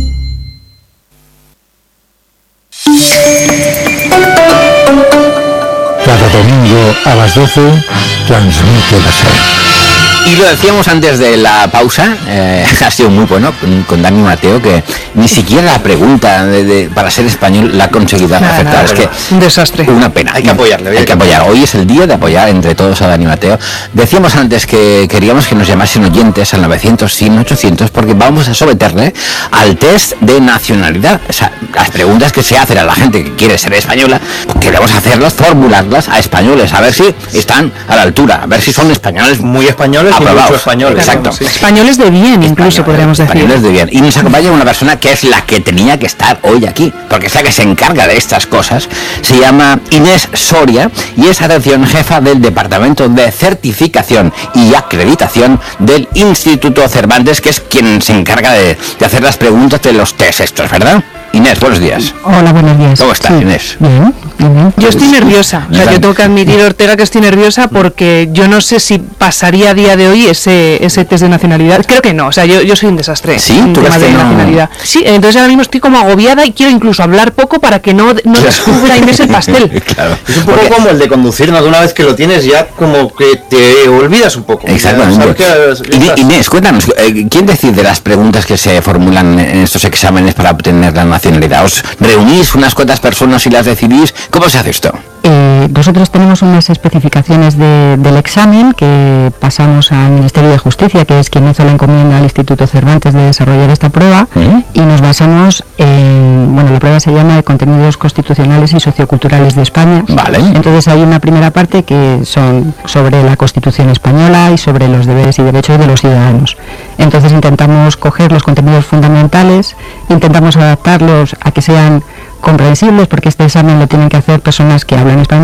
Cada domingo a las doce transmite la SER. Y lo decíamos antes de la pausa, eh, ha sido muy bueno con, con Dani Mateo, que ni siquiera la pregunta de, de, para ser español la ha conseguido acertar. Nada, es que un desastre. Una pena. Hay que apoyarle. Hay, hay que apoyar. Hoy es el día de apoyar entre todos a Dani Mateo. Decíamos antes que queríamos que nos llamasen oyentes al novecientos, cien, ochocientos, porque vamos a someterle al test de nacionalidad. O sea, las preguntas que se hacen a la gente que quiere ser española, pues queremos hacerlas, formularlas a españoles, a ver si están a la altura, a ver si son españoles muy españoles. Aprobados. Mucho españoles. Exacto. Sí. Españoles de bien, incluso podríamos decir. Españoles de bien. Y nos acompaña una persona que es la que tenía que estar hoy aquí, porque es la que se encarga de estas cosas. Se llama Inés Soria y es, atención, jefa del Departamento de Certificación y Acreditación del Instituto Cervantes, que es quien se encarga de, de hacer las preguntas de los test estos, ¿verdad? Inés, buenos días. Hola, buenos días. ¿Cómo estás, sí. Inés? Bien, bien. Yo estoy nerviosa, o sea, yo tengo que admitir, Ortega, que estoy nerviosa porque yo no sé si pasaría a día de hoy ese ese test de nacionalidad. Creo que no, o sea, yo, yo soy un desastre. ¿Sí? En ¿Tú tema de no? nacionalidad. Sí, entonces ahora mismo estoy como agobiada y quiero incluso hablar poco para que no, no descubra Inés el pastel. Claro. Es un poco porque... como el de conducir, ¿no? Una vez que lo tienes ya como que te olvidas un poco. Exactamente. Que Inés, cuéntanos, ¿quién decide las preguntas que se formulan en estos exámenes para obtener la nacionalidad? ¿Os reunís unas cuantas personas y las decidís? ¿Cómo se hace esto? Eh, nosotros tenemos unas especificaciones de, del examen que pasamos al Ministerio de Justicia, que es quien hizo la encomienda al Instituto Cervantes de desarrollar esta prueba, ¿Mm? y nos basamos en, bueno, la prueba se llama de contenidos constitucionales y socioculturales de España. Vale. Entonces hay una primera parte que son sobre la Constitución española y sobre los deberes y derechos de los ciudadanos. Entonces intentamos coger los contenidos fundamentales, intentamos adaptarlos a que sean comprensibles, porque este examen lo tienen que hacer personas que hablan español,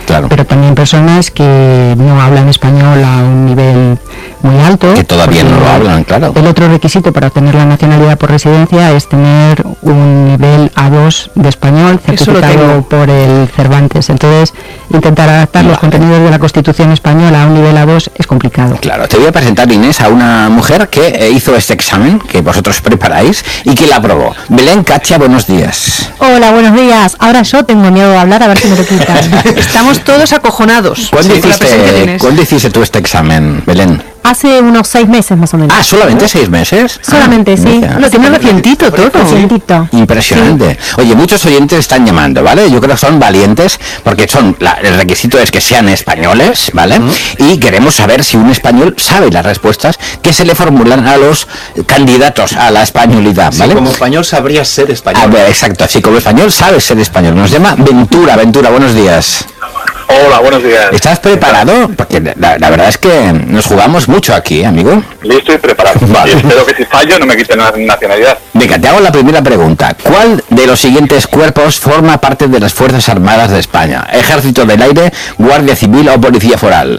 Claro. pero también personas que no hablan español a un nivel muy alto. Que todavía no lo hablan, claro. El otro requisito para obtener la nacionalidad por residencia es tener un nivel A dos de español certificado por el Cervantes. Entonces, intentar adaptar vale. los contenidos de la Constitución española a un nivel A dos es complicado. Claro, te voy a presentar, Inés, a una mujer que hizo este examen que vosotros preparáis y que la aprobó. Belén Katia, buenos días. Hola, buenos días. Ahora yo tengo miedo de hablar, a ver si me lo quitan. Estamos todos acojonados. ¿Cuándo, sí, hiciste, ¿Cuándo hiciste tú este examen, Belén? Hace unos seis meses más o menos. Ah, ¿solamente seis meses? Solamente, ah, sí. Lo tiene recientito todo. Recientito. Impresionante. Sí. Oye, muchos oyentes están llamando, ¿vale? Yo creo que son valientes porque son la, el requisito es que sean españoles, ¿vale? Uh-huh. Y queremos saber si un español sabe las respuestas que se le formulan a los candidatos a la españolidad, ¿vale? Si como español sabrías ser español. A ver, exacto. Si como español sabes ser español. Nos llama Ventura. Ventura, buenos días. Hola, buenos días. ¿Estás preparado? Porque la, la verdad es que nos jugamos mucho aquí, amigo. Listo y preparado. Vale. Y espero que si fallo no me quiten la nacionalidad. Venga, te hago la primera pregunta. ¿Cuál de los siguientes cuerpos forma parte de las Fuerzas Armadas de España? ¿Ejército del Aire, Guardia Civil o Policía Foral?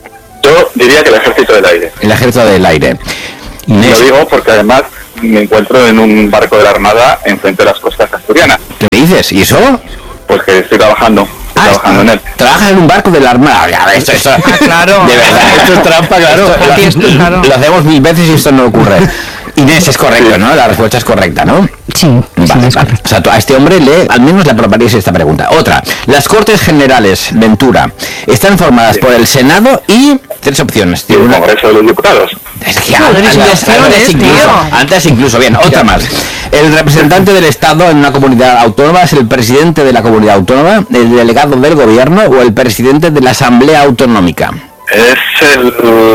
Yo diría que el Ejército del Aire. El Ejército del Aire. Inés. Lo digo porque además me encuentro en un barco de la Armada enfrente de las costas asturianas. ¿Qué dices? ¿Y eso? Pues que estoy trabajando. Ah, trabajando en él. Trabajas en un barco de la Armada. Ya, esto, esto, ah, claro. De verdad, esto es trampa, claro. Esto, esto, lo, claro. Lo hacemos mil veces y esto no ocurre. Inés, es correcto, ¿no? La respuesta es correcta, ¿no? Sí. Vale, sí, vale. O sea, tú, a este hombre le, al menos le aprobaríais esta pregunta. Otra. Las Cortes Generales, Ventura, están formadas sí. por el Senado y tres opciones. Y el una... Congreso de los Diputados. Es que antes, antes, antes, incluso, antes incluso, bien, otra más. El representante del Estado en una comunidad autónoma es el presidente de la comunidad autónoma, el delegado del gobierno o el presidente de la Asamblea Autonómica. Es el...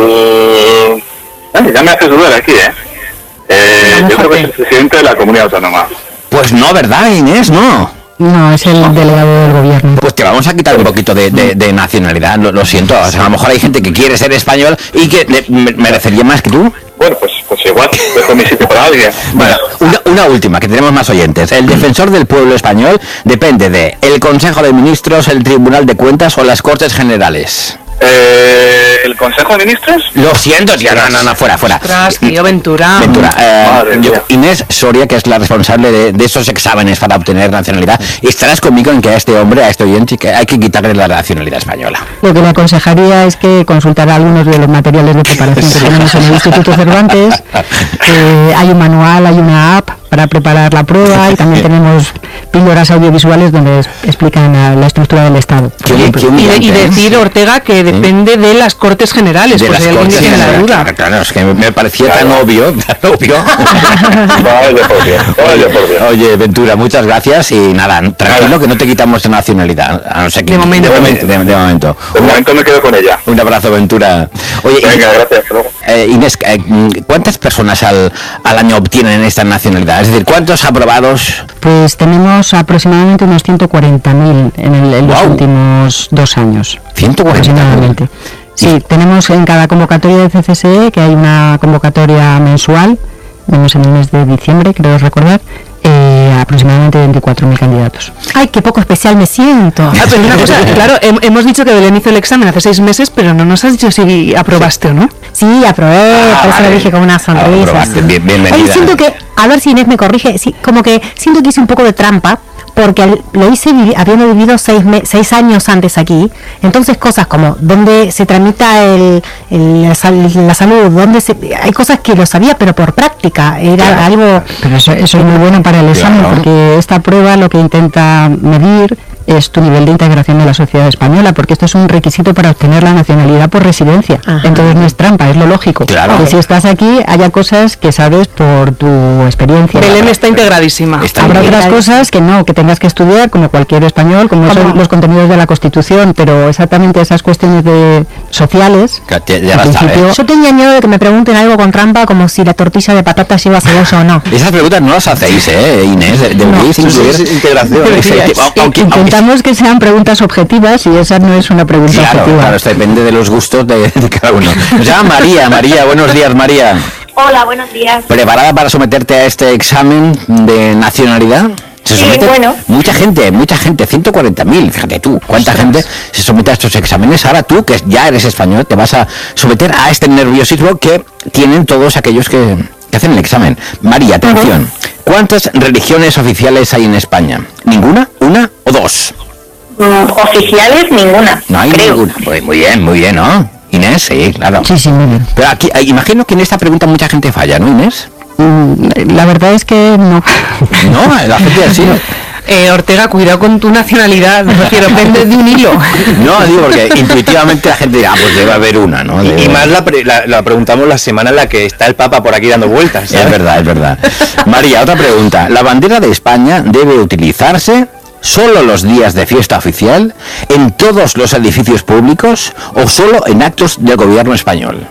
Ay, ya me haces dudar aquí, ¿eh? eh yo creo que es el presidente de la comunidad autónoma. Pues no, ¿verdad, Inés? No. No, es el delegado del gobierno. Pues te vamos a quitar un poquito de, de, de nacionalidad, lo, lo siento. O sea, a lo mejor hay gente que quiere ser español y que le, me, merecería más que tú. Bueno, pues, pues igual, dejo mi sitio para alguien. Bueno, una, una última, que tenemos más oyentes. El defensor del pueblo español depende de el Consejo de Ministros, el Tribunal de Cuentas o las Cortes Generales. Eh, ¿El Consejo de Ministros? Lo siento, tía, no, no, no, fuera, fuera. Ostras, tío, Ventura. Ventura, eh, yo, Inés Soria, que es la responsable de, de esos exámenes para obtener nacionalidad, estarás conmigo en que a este hombre, a este oyente, que hay que quitarle la nacionalidad española. Lo que le aconsejaría es que consultara algunos de los materiales de preparación que tenemos en el Instituto Cervantes. Eh, hay un manual, hay una app para preparar la prueba y también tenemos píldoras audiovisuales donde es, explican a la estructura del Estado. ¿Qué, qué y, de, y decir, Ortega, que depende de las Cortes Generales, de pues las hay alguien que tiene la duda. Claro, claro, es que me parecía claro. tan obvio, tan obvio. Vaya por Dios, vaya por Dios. Oye, Ventura, muchas gracias y nada, tranquilo nada. que no te quitamos la nacionalidad, a no ser que... De momento. De, momento, de, de momento. De momento me quedo con ella. Un abrazo, Ventura. Oye, venga, y, gracias. Eh, Inés, eh, ¿cuántas personas al, al año obtienen esta nacionalidad? Es decir, ¿cuántos aprobados? Pues tenemos aproximadamente unos ciento cuarenta mil en, el, en wow. los últimos dos años. ciento cuarenta aproximadamente. Sí, tenemos en cada convocatoria de C C S E, que hay una convocatoria mensual, vemos en el mes de diciembre, creo recordar, eh, aproximadamente veinticuatro mil candidatos. ¡Ay, qué poco especial me siento! Ah, pero una cosa, claro, he, hemos dicho que Belén hizo el examen hace seis meses, pero no nos has dicho si aprobaste o no. Sí, aprobé, ah, por eso vale. lo dije con una sonrisa. Ah, bien, bienvenida. Ay, siento que, a ver si Inés me corrige, sí, como que siento que hice un poco de trampa, porque lo hice habiendo vivido seis, me, seis años antes aquí, entonces cosas como dónde se tramita el, el, la, la salud, dónde se, hay cosas que lo sabía pero por práctica, era claro. algo... Pero eso, eso es muy bueno para el examen, claro. porque esta prueba lo que intenta medir es tu nivel de integración de la sociedad española, porque esto es un requisito para obtener la nacionalidad por residencia. Ajá. Entonces no es trampa, es lo lógico. Claro. Que si estás aquí haya cosas que sabes por tu experiencia. Belén está integradísima. Está Habrá otras cosas que no, que tengas que estudiar como cualquier español, como son los contenidos de la Constitución, pero exactamente esas cuestiones de sociales. Ya, ya principio, yo tenía miedo de que me pregunten algo con trampa, como si la tortilla de patatas lleva cebolla o no. Esas preguntas no las hacéis, ¿eh, Inés? De, de no, incluir integración. Aunque, intentamos que sean preguntas objetivas y esa no es una pregunta claro, objetiva. Claro, esto depende de los gustos de, de cada uno. Nos llama María. María, buenos días, María. Hola, buenos días. ¿Preparada para someterte a este examen de nacionalidad? Se somete bueno. mucha gente, mucha gente, ciento cuarenta mil, fíjate tú, cuánta gente se somete a estos exámenes. Ahora tú, que ya eres español, te vas a someter a este nerviosismo que tienen todos aquellos que, que hacen el examen. María, atención, ¿cuántas religiones oficiales hay en España? ¿Ninguna? ¿Una o dos? Mm, oficiales, ninguna. No hay creo. ninguna. Pues muy bien, muy bien, ¿no? Inés, sí, claro. Sí, sí, muy bien. Pero aquí, imagino que en esta pregunta mucha gente falla, ¿no, Inés? La verdad es que no. No, la gente así no. Eh, Ortega, cuidado con tu nacionalidad, me refiero, pende de un hilo. No, digo, porque intuitivamente la gente dirá, ah, pues debe haber una, ¿no? Debe Y, y más haber. la, pre- la, la preguntamos la semana en la que está el Papa por aquí dando vueltas, ¿sabes? Es verdad, es verdad. María, otra pregunta. ¿La bandera de España debe utilizarse solo los días de fiesta oficial, en todos los edificios públicos o solo en actos del gobierno español?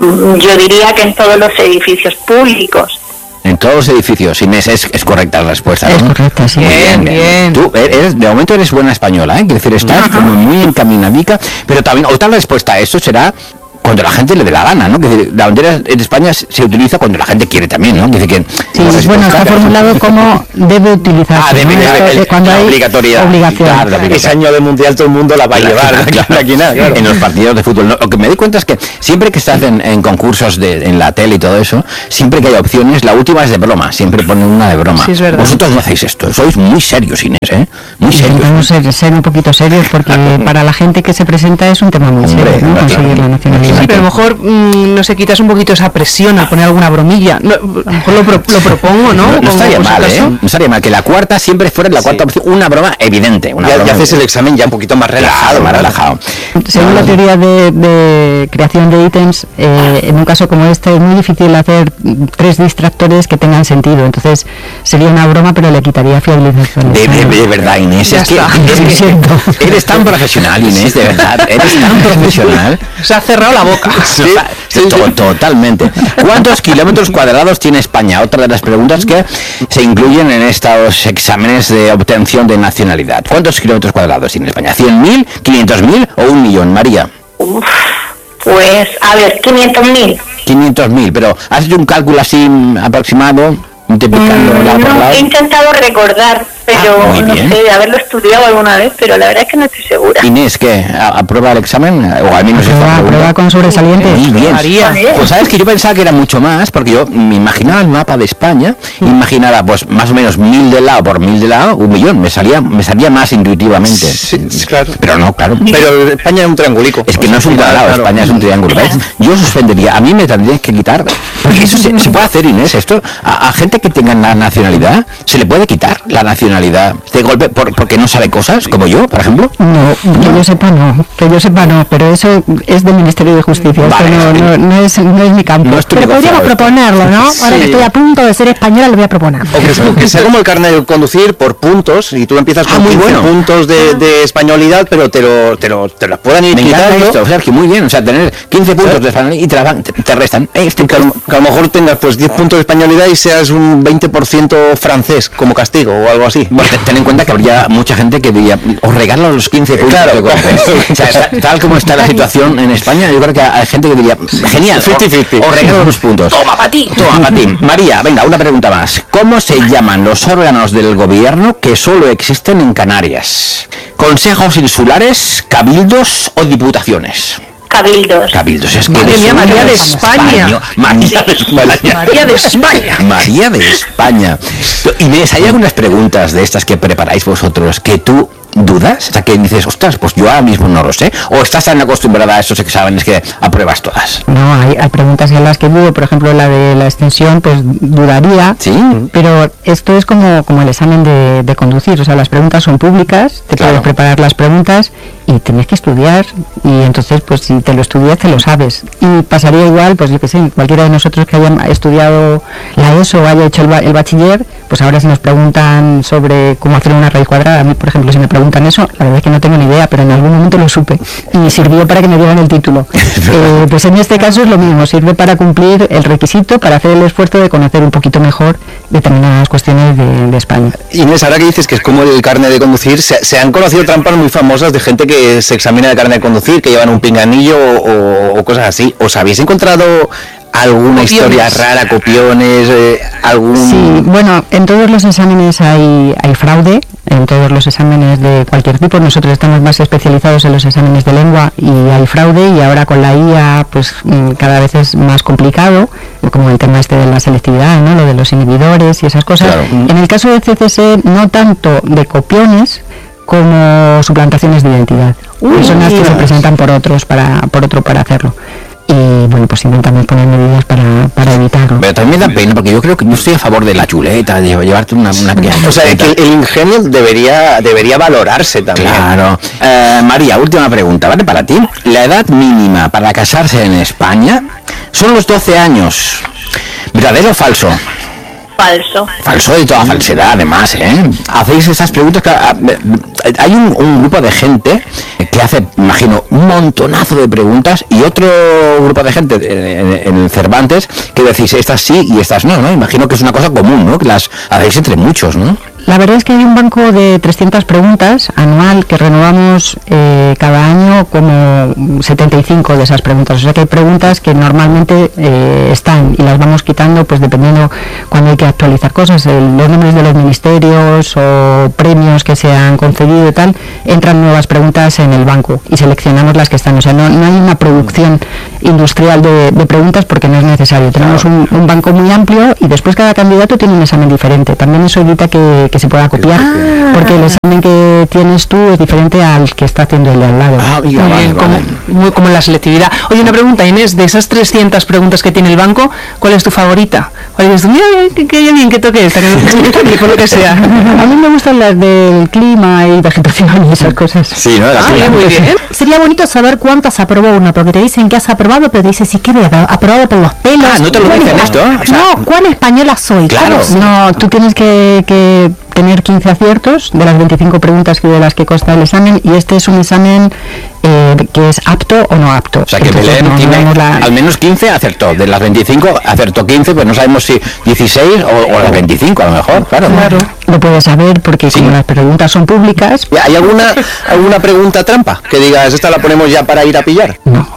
Yo diría que en todos los edificios públicos. En todos los edificios. Inés, es, es correcta la respuesta, ¿no? Es correcta, sí. Muy Bien, bien. Tú eres, de momento eres buena española, ¿eh? Quiero decir, estás como muy encaminadica, pero también otra respuesta a eso será cuando la gente le dé la gana, ¿no? Que decir, la bandera en España se utiliza cuando la gente quiere también, ¿no? Que decir que Sí, como bueno, está respuesta- formulado como debe utilizarse. Ah, debe, ¿no? Esto el- es cuando la hay obligatoriedad. obligación. Claro, la obligación. Ese año de mundial todo el mundo la va a llevar. Claro, Aquí nada, claro. en los partidos de fútbol. No, lo que me doy cuenta es que siempre que estás en, en concursos de, en la tele y todo eso, siempre que hay opciones, la última es de broma, siempre ponen una de broma. Sí, es verdad. Vosotros no hacéis esto, sois muy serios, Inés, ¿eh? Muy serios. Intentamos ser, ser un poquito serios porque para la gente que se presenta es un tema muy Hombre, serio, ¿no? claro. Conseguir la nacionalidad. Sí, pero a lo mejor mm, no sé, quitas un poquito esa presión al poner alguna bromilla. No, a lo mejor lo, pro- lo propongo, ¿no? No, no Como estaría por si mal, ¿eh? acaso. No estaría mal que la cuarta siempre fuera la cuarta opción, una broma evidente. Una Ya, broma ya haces el evidente. examen ya un poquito más relajado. Claro, más ¿no? relajado. Según la teoría de, de creación de ítems, eh, en un caso como este es muy difícil hacer tres distractores que tengan sentido. Entonces sería una broma, pero le quitaría fiabilización. De, de- de verdad, Inés, Ya es que, está. es Lo que siento. eres tan profesional, Inés, de verdad, eres tan profesional. Se ha cerrado la boca. Sí, to- totalmente. ¿Cuántos kilómetros cuadrados tiene España? Otra de las preguntas que se incluyen en estos exámenes de obtención de nacionalidad. ¿Cuántos kilómetros cuadrados tiene España? ¿cien mil, quinientos mil o un millón, María? Uf, pues, a ver, quinientos mil. quinientos mil, pero ¿has hecho un cálculo así mm, aproximado, multiplicando lado por No, lado? he intentado recordar, pero Ah, muy no bien. sé, de haberlo estudiado alguna vez, pero la verdad es que no estoy segura. Inés, ¿qué? ¿A- ¿Aprueba el examen? O al menos esta Prueba, pregunta. prueba con sobresaliente. Muy bien. María. Pues sabes que yo pensaba que era mucho más, porque yo me imaginaba el mapa de España, y imaginaba pues más o menos mil de lado por mil de lado, un millón, me salía, me salía más intuitivamente. Sí, sí, claro. Pero no, claro. Pero España es un triangulico. Es que no es un cuadrado, Claro. España es un triángulo. ¿Ves? Yo suspendería, a mí me tendrían que quitar, porque eso se, se puede hacer, Inés, esto, a, a gente que tenga la nacionalidad, se le puede quitar la nacionalidad de golpe por, porque no sabe cosas, como yo, por ejemplo. No, que yo sepa no, que yo sepa no, pero eso es del Ministerio de Justicia, esto Vale, no, sí. no, no es, no es mi campo. No es tu Pero negocio podríamos esto. proponerlo, ¿no? Ahora que Sí. estoy a punto de ser española, lo voy a proponer. O que, o que sea como el carnet de conducir por puntos y tú empiezas Ah, con muy quince bueno. puntos de, de españolidad, pero te lo, te lo, te las puedan ir Me encanta quitando. esto, Sergio, muy bien, o sea, tener quince puntos de español y te, la van- te, te restan. Eh, este Que a, lo, que a lo mejor tengas pues diez puntos de españolidad y seas un veinte por ciento francés como castigo o algo así. Bueno, ten en cuenta que habría mucha gente que diría, os regalo los quince puntos Claro. que coges. O sea, ta- tal como está la situación en España, yo creo que hay gente que diría, genial, cincuenta cincuenta. os regalo los puntos. Toma para ti, toma para ti. María, venga, una pregunta más. ¿Cómo se llaman los órganos del gobierno que solo existen en Canarias? ¿Consejos insulares, cabildos o diputaciones? Cabildos. Cabildos, es que Madre eres mía, una María de España. español- María de España. María de España. María de España. Inés, ¿hay algunas preguntas de estas que preparáis vosotros que tú dudas? O sea, que dices, ostras, pues yo ahora mismo no lo sé. ¿O estás tan acostumbrada a estos exámenes que apruebas todas? No, hay, hay preguntas en las que dudo, por ejemplo la de la extensión, pues dudaría, Sí. pero esto es como, como el examen de, de conducir, o sea, las preguntas son públicas, te Claro. puedes preparar las preguntas y tienes que estudiar, y entonces pues si te lo estudias te lo sabes, y pasaría igual, pues yo que sé, cualquiera de nosotros que haya estudiado la ESO o haya hecho el, ba- el bachiller, pues ahora si nos preguntan sobre cómo hacer una raíz cuadrada, a mí por ejemplo si me preguntan eso, la verdad es que no tengo ni idea, pero en algún momento lo supe y sirvió para que me dieran el título. Eh, pues en este caso es lo mismo, sirve para cumplir el requisito, para hacer el esfuerzo de conocer un poquito mejor determinadas cuestiones de, de España. Inés, ahora que dices que es como el carnet de conducir, se, se han conocido trampas muy famosas de gente que se examina el carnet de conducir, que llevan un pinganillo o, o cosas así. ¿Os habéis encontrado alguna Copiones. historia rara, copiones, eh, algún... Sí, bueno, en todos los exámenes hay, hay fraude, en todos los exámenes de cualquier tipo. Nosotros estamos más especializados en los exámenes de lengua y hay fraude, y ahora con la I A pues mm, cada vez es más complicado, como el tema este de la selectividad, ¿no? Lo de los inhibidores y esas cosas. Claro. En el caso de C C S, no tanto de copiones como suplantaciones de identidad. Uy, Personas que Dios. se presentan por otros para por otro para hacerlo. Y bueno, pues intentamos poner medidas para, para evitarlo. Pero también me da pena, porque yo creo que yo estoy a favor de la chuleta, de llevarte una, una pequeña O sea, que chuleta. el, el ingenio debería debería valorarse también. Claro. Eh, María, última pregunta, ¿vale? Para ti. La edad mínima para casarse en España son los doce años. ¿Verdadero o falso? Falso. Falso de toda falsedad, además, ¿eh? Hacéis esas preguntas. Que, ah, eh, hay un, un grupo de gente que hace, imagino, un montonazo de preguntas, y otro grupo de gente eh, en, en el Cervantes que decís estas sí y estas no, ¿no? Imagino que es una cosa común, ¿no? Que las hacéis entre muchos, ¿no? La verdad es que hay un banco de trescientas preguntas anual que renovamos eh, cada año como setenta y cinco de esas preguntas. O sea que hay preguntas que normalmente eh, están y las vamos quitando pues dependiendo cuando hay que actualizar cosas. El, los nombres de los ministerios o premios que se han concedido y tal, entran nuevas preguntas en el banco y seleccionamos las que están. O sea, no, no hay una producción industrial de, de preguntas porque no es necesario. Tenemos un, un banco muy amplio y después cada candidato tiene un examen diferente. También eso evita que, que se pueda copiar, Ah. porque el examen que tienes tú es diferente al que está haciendo el de al lado. Ah, Muy bien, como, muy como en la selectividad. Oye, una pregunta, Inés, de esas trescientas preguntas que tiene el banco, ¿cuál es tu favorita? ¿Cuál dices tú? Mira, que, que bien que toque esta, que por lo que sea. A mí me gustan las del clima y vegetación y esas cosas. Sí, ¿no? Ah, bien, muy bien. Sería bonito saber cuántas aprobó uno, porque te dicen que has aprobado, pero te dicen si quieres aprobado por los pelos. Ah, ¿no te lo ¿Cuál dicen espa- esto? O sea, no, ¿cuál española soy? Claro. ¿Cómo? No, tú tienes que, que tener quince aciertos de las veinticinco preguntas que de las que consta el examen, y este es un examen eh, que es apto o no apto. O sea, que Entonces, Belén no, no tiene vemos la- al menos quince acertó. De las veinticinco acertó quince, pues no sabemos si dieciséis o, o las veinticinco a lo mejor, claro. Claro, lo puedes saber porque como las preguntas son públicas. ¿Hay alguna alguna pregunta trampa que digas esta la ponemos ya para ir a pillar?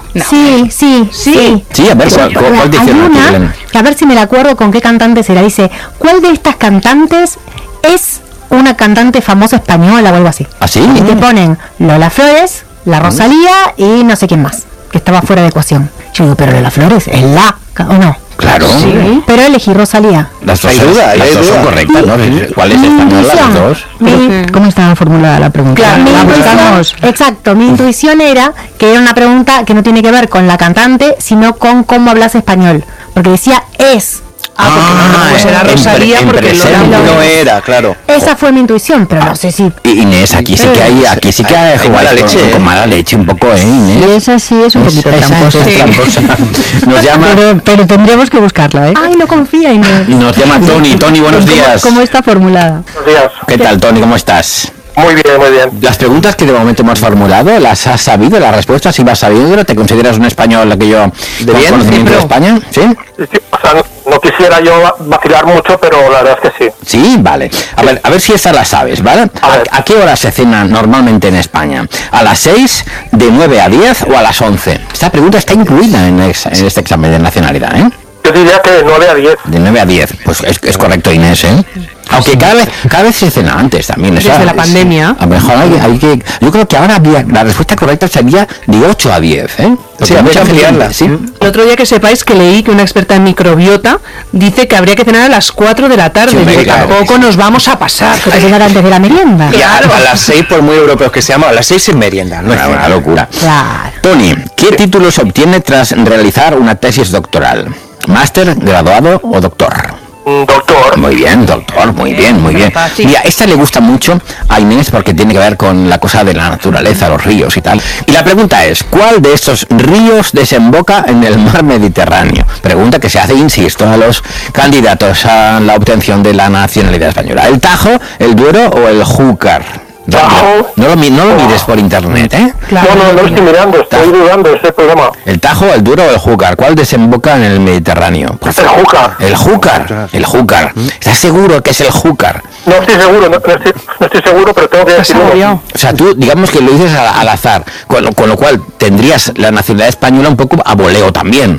Sí, sí, sí. Sí, a ver, ¿cuál, cuál, cuál dice Hay aquí, una, Belén? que a ver si me la acuerdo con qué cantante será. Dice, ¿cuál de estas cantantes es una cantante famosa española o algo así? ¿Ah, sí? Y te ponen Lola Flores, la Rosalía y no sé quién más, que estaba fuera de ecuación. Yo digo, pero Lola Flores es la, ¿o no? Claro. Sí. Pero elegí Rosalía. Las dos, Hay duda, las hay dos son duda. correctas, ¿no? ¿Cuál es Mi española? Las intuición, dos. mi- ¿Cómo está formulada la pregunta? Claro, mi La intuición- buscamos. exacto, mi intuición era que era una pregunta que no tiene que ver con la cantante, sino con cómo hablas español. Porque decía es. Ah, porque no, no, pues era en pre- Rosalía en porque Lola presente. Flores. No era, claro. Esa fue mi intuición, pero no sé si. Y Inés, aquí sí que hay, aquí sí que hay, Hay jugar mala con, leche, con ¿eh? mala leche un poco, ¿eh, Y Inés? esa sí es un poquito Esa tramposa. es tramposa. Nos llama, Pero, pero tendríamos que buscarla, ¿eh? Ay, no confía, Inés. nos llama Tony. Tony, buenos ¿Cómo- días. ¿Cómo está formulada? Buenos días. ¿Qué tal, Tony? ¿Cómo estás? Muy bien, muy bien. Las preguntas que de momento hemos formulado, ¿las has sabido? ¿Las respuestas? ¿Si vas sabiendo? ¿Te consideras un español que yo ¿De con bien? conocimiento de Sí, España? ¿Sí? Sí, o sea, no, no quisiera yo vacilar mucho, pero la verdad es que sí. Sí, vale. A ver, a ver si esta la sabes, ¿vale? ¿A, a qué hora se cena normalmente en España? ¿A las seis, de nueve a diez o a las once? Esta pregunta está incluida en, ex- en este examen de nacionalidad, ¿eh? Yo diría que de nueve a diez. De nueve a diez, pues es, es correcto, Inés, ¿eh? Aunque cada vez, cada vez se cena antes también. Desde ¿sabes? la pandemia. A lo mejor hay, hay que... Yo creo que ahora habría, la respuesta correcta sería de ocho a diez, ¿eh? Porque Sí, habría que ampliarla. ¿sí? El otro día que sepáis que leí que una experta en microbiota dice que habría que cenar a las cuatro de la tarde. Sí, Digo, hombre, claro. tampoco nos vamos a pasar. Que te llegar antes de la merienda. Y a, a las seis, por muy europeos que seamos, a las seis es merienda. No es Una, una cena. locura. Claro. Tony, ¿qué título se obtiene tras realizar una tesis doctoral? ¿Máster, graduado o doctor? Mm, Doctor. Muy bien, doctor, muy bien, muy bien. fácil. Mira, esta le gusta mucho a Inés porque tiene que ver con la cosa de la naturaleza, los ríos y tal. Y la pregunta es, ¿cuál de estos ríos desemboca en el mar Mediterráneo? Pregunta que se hace, insisto, a los candidatos a la obtención de la nacionalidad española. ¿El Tajo, el Duero o el Júcar? Rápido. No lo, mi- no lo mires por internet, ¿eh? No, no, no lo estoy mirando, estoy dudando de ese programa. ¿El Tajo, el Duro o el Júcar? ¿Cuál desemboca en el Mediterráneo? Por El Júcar. El Júcar, el Júcar. ¿Estás seguro que es el Júcar? No estoy seguro, no, no estoy, no estoy seguro, pero tengo que decirlo. O sea, tú digamos que lo dices al, al azar, con lo, con lo cual tendrías la nacionalidad española un poco a voleo también.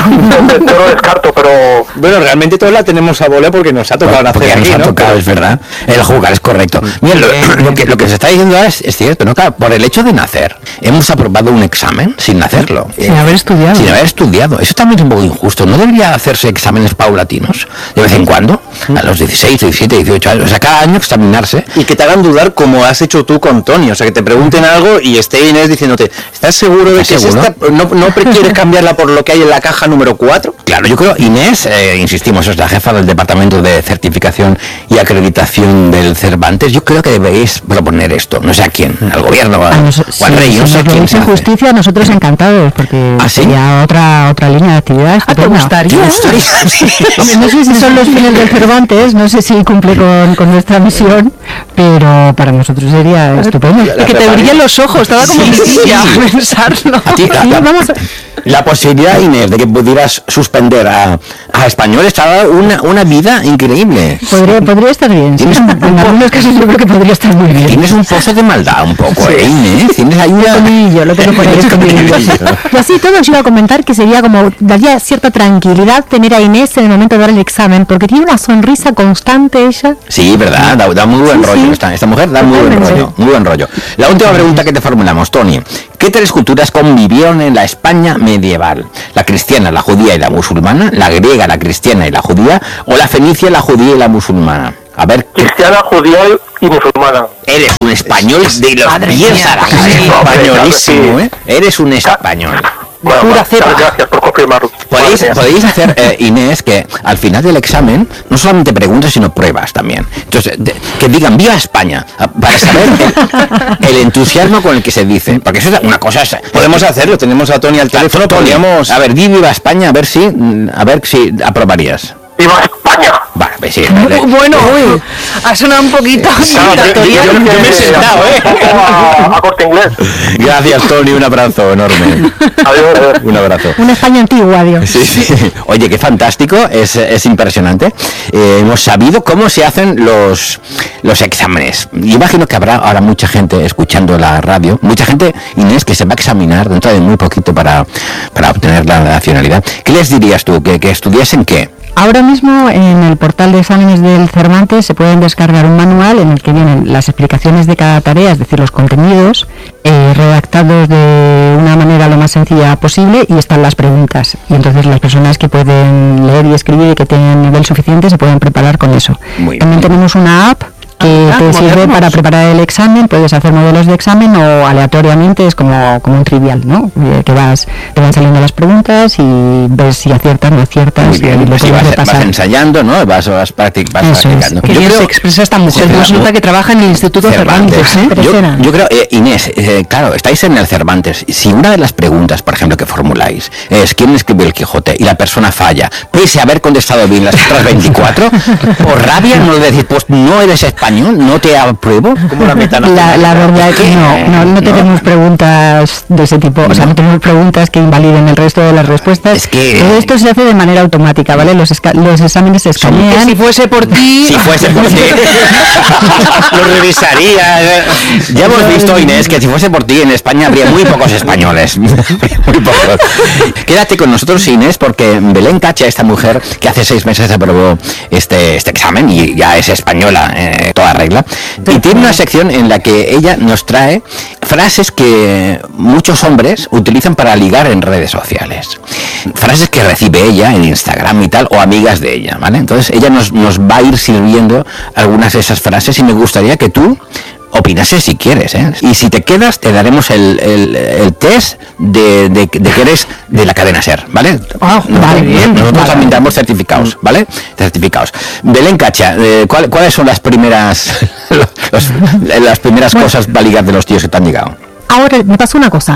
No lo descarto, pero... Bueno, realmente todos la tenemos a voleo porque nos ha tocado nacer Porque aquí, nos ha ¿no? tocado, es verdad. El Júcar es correcto. Mira, lo, lo que, lo que se está diciendo ahora es, es cierto, ¿no? Claro, por el hecho de nacer, hemos aprobado un examen sin hacerlo. Sin haber estudiado. Sin haber estudiado. Eso también es un poco injusto. ¿No debería hacerse exámenes paulatinos de vez en cuando? A los dieciséis, diecisiete, dieciocho años. O sea, cada año examinarse. Y que te hagan dudar como has hecho tú con Tony. O sea, que te pregunten algo y esté Inés diciéndote, ¿estás seguro de que ¿Estás es seguro? esta? ¿No, no pre- quieres cambiarla por lo que hay en la caja número cuatro? Claro, yo creo, Inés, eh, insistimos, es la jefa del Departamento de Certificación y Acreditación del Cervantes. Yo creo que deberéis proponer esto. No sé a quién, al gobierno o A al, nos- o al si- rey. si No sé a nos lo quién dice se hace. justicia, nosotros encantados, porque ¿Ah, sí? sería otra otra línea de actividad. ¿te estupenda. gustaría? ¿Te gustaría? Hombre, no sé si son los fines del Cervantes, no sé si cumple con, con nuestra misión, pero para nosotros sería estupendo. Que te brillen los ojos, estaba como Sí, sí, ya sí. pensarlo. A ti, la, Sí, la- vamos a- la posibilidad, Inés, de que pudieras suspender a, a español estaba una, una vida increíble. Podría, podría estar bien, sí. Tienes un- En algunos casos yo creo que podría estar muy bien. Tienes un pozo de maldad un poco, ¿eh, Inés? Tienes ahí una... Escondidillo, lo tengo por ahí escondidillo. Y así todo os iba a comentar que sería como, daría cierta tranquilidad tener a Inés en el momento de dar el examen, porque tiene una sonrisa constante ella. Sí, verdad, da, da muy buen Sí, rollo. sí. Esta, esta mujer da muy buen Totalmente. rollo, muy buen rollo. La última pregunta que te formulamos, Tony. ¿Qué tres culturas convivieron en la España medieval? ¿La cristiana, la judía y la musulmana? ¿La griega, la cristiana y la judía? ¿O la fenicia, la judía y la musulmana? A ver, ¿qué- Cristiana, judía y musulmana. eres un español de los Madre pies mía, a la sí, cabeza. hombre, Españolísimo, claro, sí. ¿eh? Eres un español. Bueno, Pura vale, cepa. gracias por confirmarlo. Podéis, Madre mía. podéis hacer, eh, Inés, que al final del examen no solamente preguntas, sino pruebas también. Entonces, de- que digan viva España, a- para saber el, el entusiasmo con el que se dice. Porque eso es una cosa. Es, Podemos hacerlo, tenemos a Tony al teléfono, Tony, podríamos... a ver, di viva España, a ver si, mm, a ver si aprobarías. ¡Viva España! Vale, pues sí. Bu- Bueno, ha sonado un poquito dictatorial. yo- yo me he sentado, ¿eh? Un poco a, a corte inglés. Gracias, Tony, un abrazo enorme. Adiós, adiós. Un abrazo. Una España antigua, Dios. Sí, sí. Oye, qué fantástico, es, es impresionante. Eh, hemos sabido cómo se hacen los, los exámenes. Yo imagino que habrá ahora mucha gente escuchando la radio, mucha gente, Inés, que se va a examinar dentro de muy poquito para, para obtener la nacionalidad. ¿Qué les dirías tú? ¿Que, que estudiasen qué? Ahora mismo en el portal de exámenes del Cervantes se pueden descargar un manual en el que vienen las explicaciones de cada tarea, es decir, los contenidos, eh, redactados de una manera lo más sencilla posible, y están las preguntas. Y entonces las personas que pueden leer y escribir y que tienen nivel suficiente se pueden preparar con eso. Muy También tenemos una app que Ah, te sirve modernos. para preparar el examen. Puedes hacer modelos de examen o aleatoriamente, es como, como un trivial, ¿no? Eh, que vas, te van saliendo las preguntas y ves si aciertas, no aciertas, Muy bien, y lo pues sí, puedes vas, repasar. vas ensayando, ¿no? Vas, vas, practic- vas Eso es. practicando. Qué bien se expresa esta mujer. Sí, Nos claro. nota que trabaja en el Instituto Cervantes, ¿eh? Yo, Impresiona. yo creo, eh, Inés, eh, claro, estáis en el Cervantes. Si una de las preguntas, por ejemplo, que formuláis es ¿quién escribió el Quijote? Y la persona falla, pese a haber contestado bien las otras veinticuatro, por rabia no le decís, pues no eres español, no te apruebo. Como la metana. La, la verdad es que no, no, no tenemos preguntas de ese tipo, o sea, no tenemos preguntas que invaliden el resto de las respuestas. Es que- Todo esto se hace de manera automática, ¿vale? Los, esca- los exámenes se Que escanean. si fuese por ti... Si fuese por ti, lo revisaría. eh. Ya hemos visto, Inés, que si fuese por ti en España habría muy pocos españoles. Muy pocos. Quédate con nosotros, Inés, porque Belén Cacha, esta mujer que hace seis meses aprobó este, este examen y ya es española, eh, toda regla, y tiene una sección en la que ella nos trae frases que muchos hombres utilizan para ligar en redes sociales. Frases que recibe ella en Instagram y tal, o amigas de ella, ¿vale? Entonces ella nos, nos va a ir sirviendo algunas de esas frases y me gustaría que tú opinases si quieres, ¿eh? Y si te quedas, te daremos el, el, el test de, de, de que eres de la cadena SER, ¿vale? Ah, vale, bien. Nosotros Vale. también damos certificados, ¿vale? Certificados. Belén Cacha, eh, ¿cuál- ¿cuáles son las primeras los- las primeras Bueno. cosas para ligar de los tíos que te han llegado? Ahora me pasó una cosa.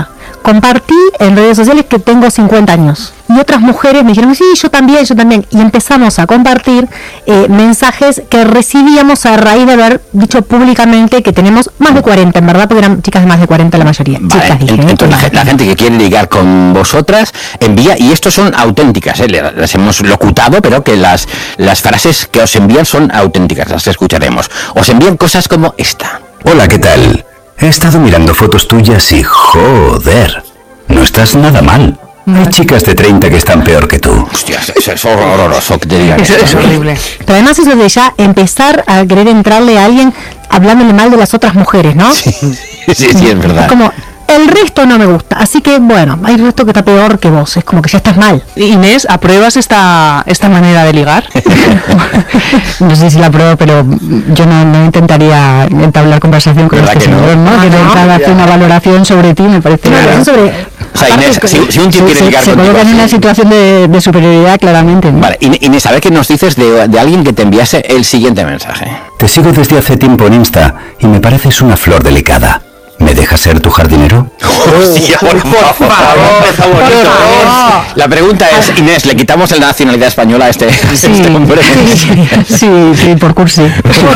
compartí en redes sociales que tengo cincuenta años. Y otras mujeres me dijeron, sí, yo también, yo también. Y empezamos a compartir eh, mensajes que recibíamos a raíz de haber dicho públicamente que tenemos más de cuarenta, en verdad, porque eran chicas de más de cuarenta la mayoría. Vale, chicas, dije, ent- ¿eh? entonces la, la gente que quiere ligar con vosotras envía, y estos son auténticas, ¿eh? Las hemos locutado, pero que las, las frases que os envían son auténticas, las escucharemos. Os envían cosas como esta. Hola, ¿qué tal? He estado mirando fotos tuyas y joder, no estás nada mal. Hay chicas de treinta que están peor que tú. Hostia, eso es horroroso que te digan Eso esto. es horrible. Pero además eso de ya empezar a querer entrarle a alguien hablándole mal de las otras mujeres, ¿no? Sí, sí, sí, es verdad. Es como, el resto no me gusta, así que bueno, hay resto que está peor que vos, es como que ya estás mal. Inés, ¿apruebas esta, esta manera de ligar? No sé si la pruebo, pero yo no, no intentaría entablar conversación con ¿Verdad este que no? señor, ¿no? Ah, Que de no. entrada hace una valoración sobre ti, me parece. Una valoración sobre... O sea, Inés, si, si un tío Se- quiere se, ligar se contigo coloca en una así- situación de, de superioridad, claramente, ¿no? Vale, Ine- Inés, a ver qué nos dices de, de alguien que te enviase el siguiente mensaje. Te sigo desde hace tiempo en Insta y me pareces una flor delicada. ¿Me dejas ser tu jardinero? Hostia, por favor, está bonito. La pregunta es, Inés, ¿le quitamos la nacionalidad española a este, a este hombre? Sí, sí, por cursi.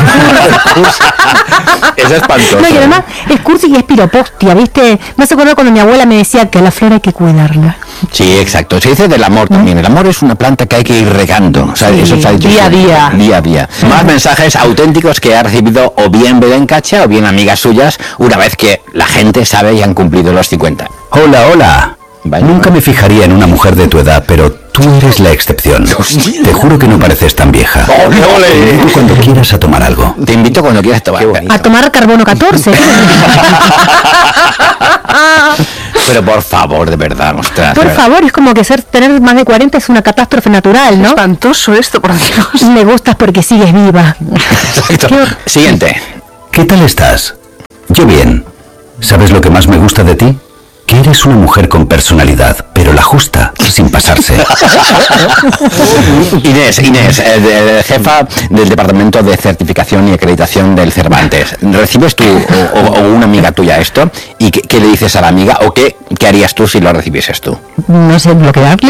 Es espantoso. No, y además es cursi y es piropostia, ¿viste? Me hace acordar cuando mi abuela me decía que a la flor hay que cuidarla. Sí, exacto. Se dice del amor también. El amor es una planta que hay que ir regando. O sea, Sí, eso se ha dicho día a siempre. día. Día a día. Más mensajes auténticos que ha recibido o bien Belén Cacha o bien amigas suyas una vez que la gente sabe y han cumplido los cincuenta. Hola, hola. Nunca me fijaría en una mujer de tu edad, pero tú eres la excepción. Te juro que no pareces tan vieja. ¡Ole, ole! Te invito cuando quieras a tomar algo. Te invito cuando quieras tomar. A tomar carbono catorce. Pero por favor, de verdad, ostras. de Por verdad. favor, es como que ser tener más de cuarenta es una catástrofe natural, ¿no? Espantoso esto, por Dios. Me gustas porque sigues viva. Exacto. Siguiente. ¿Qué tal estás? Yo bien. ¿Sabes lo que más me gusta de ti? Que eres una mujer con personalidad, pero la justa, sin pasarse. Inés, Inés, eh, de- jefa del Departamento de Certificación y Acreditación del Cervantes. ¿Recibes tú o, o- o una amiga tuya esto? ¿Y qué, qué le dices a la amiga? ¿O qué, qué harías tú si lo recibieses tú? No sé, bloquearle.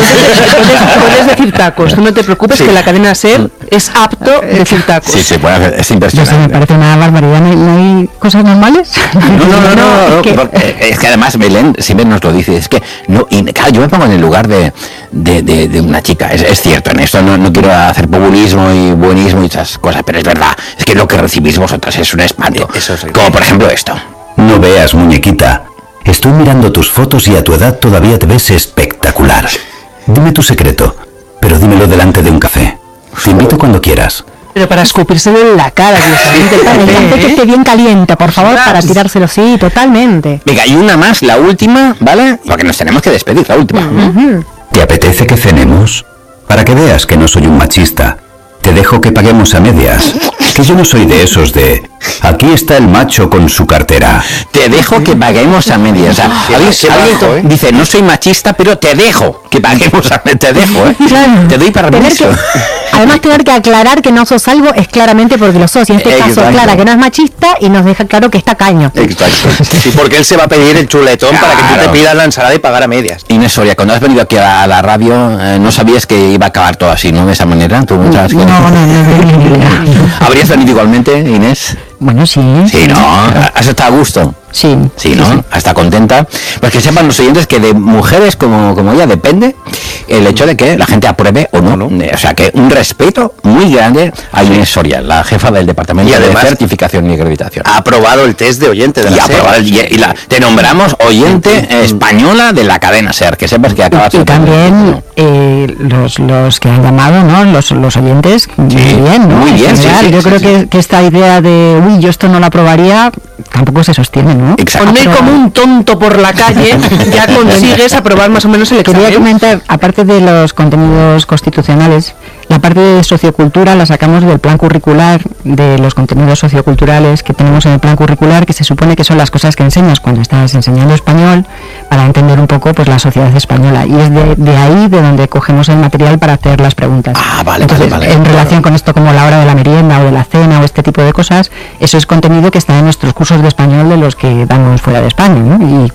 Puedes, puedes decir tacos, tú no te preocupes Sí. que la cadena SER es apto decir tacos. Sí, sí, puede hacer, es No sé, me impresionante. parece una barbaridad. ¿No hay, no hay cosas normales? No, no, no, no, no, es que- porque, eh, es que además Belén siempre nos lo dice, es que no, y claro, yo me pongo en el lugar de, de, de- de una chica, es, es cierto, en esto no, no quiero hacer populismo y buenismo y esas cosas, pero es verdad, es que lo que recibís vosotros es un espanto, como por ejemplo esto. No veas, muñequita. Estoy mirando tus fotos y a tu edad todavía te ves espectacular. Dime tu secreto, pero dímelo delante de un café. Te invito cuando quieras. Pero para escupírselo en la cara, directamente. El café que esté bien caliente, por favor, para tirárselo, sí, totalmente. Venga, y una más, la última, ¿vale? Porque nos tenemos que despedir, la última. ¿Te apetece que cenemos? Para que veas que no soy un machista. Te dejo que paguemos a medias. Que yo no soy de esos de... Aquí está el macho con su cartera. Te dejo que paguemos a medias. O sea, alguien, alguien dice, no soy machista, pero te dejo que paguemos a medias. Te dejo, ¿eh? Claro. Te doy Tener permiso. que, además, tener que aclarar que no sos algo es claramente porque lo sos. Y en este caso, Exacto. aclara que no es machista y nos deja claro que está caño. Exacto. Sí, porque él se va a pedir el chuletón para que tú te Claro. pidas la ensalada y pagar a medias. Inés Soria, cuando has venido aquí a la, a la radio, eh, no sabías que iba a acabar todo así, ¿no? De esa manera. ¿Tú no sabes que- No, no, no, no, no. ¿Habrías venido igualmente, Inés? Bueno, sí. Sí, ¿no? ¿Has estado a gusto? Sí. Sí, ¿no? ¿Está contenta? Pues que sepan los oyentes que de mujeres como, como ella depende el hecho de que la gente apruebe o no. O sea, que un respeto muy grande a Inés Soria, la jefa del Departamento Y además- de Certificación y Acreditación. Ha aprobado el test de oyente de Y, la SER. aprobar el- y- y la, te nombramos oyente eh, española de la cadena SER, que sepas que acabas Y de- también eh, los, los que han llamado, ¿no? Los, los oyentes, muy bien, ¿no? muy En bien, sí, general, sí, yo sí, creo sí. Que, que esta idea de, uy, yo esto no lo aprobaría, tampoco se sostiene, ¿no? Ponme como un tonto por la calle, ya consigues aprobar más o menos el Quería examen. comentar, aparte de los contenidos constitucionales, la parte de sociocultura la sacamos del plan curricular, de los contenidos socioculturales que tenemos en el plan curricular, que se supone que son las cosas que enseñas cuando estás enseñando español, para entender un poco pues la sociedad española. Y es de, de ahí de donde cogemos el material para hacer las preguntas. Ah, vale, Entonces, vale, vale. en relación con esto como la hora de la merienda o de la cena o este tipo de cosas, eso es contenido que está en nuestros cursos de español de los que damos fuera de España, ¿no? Y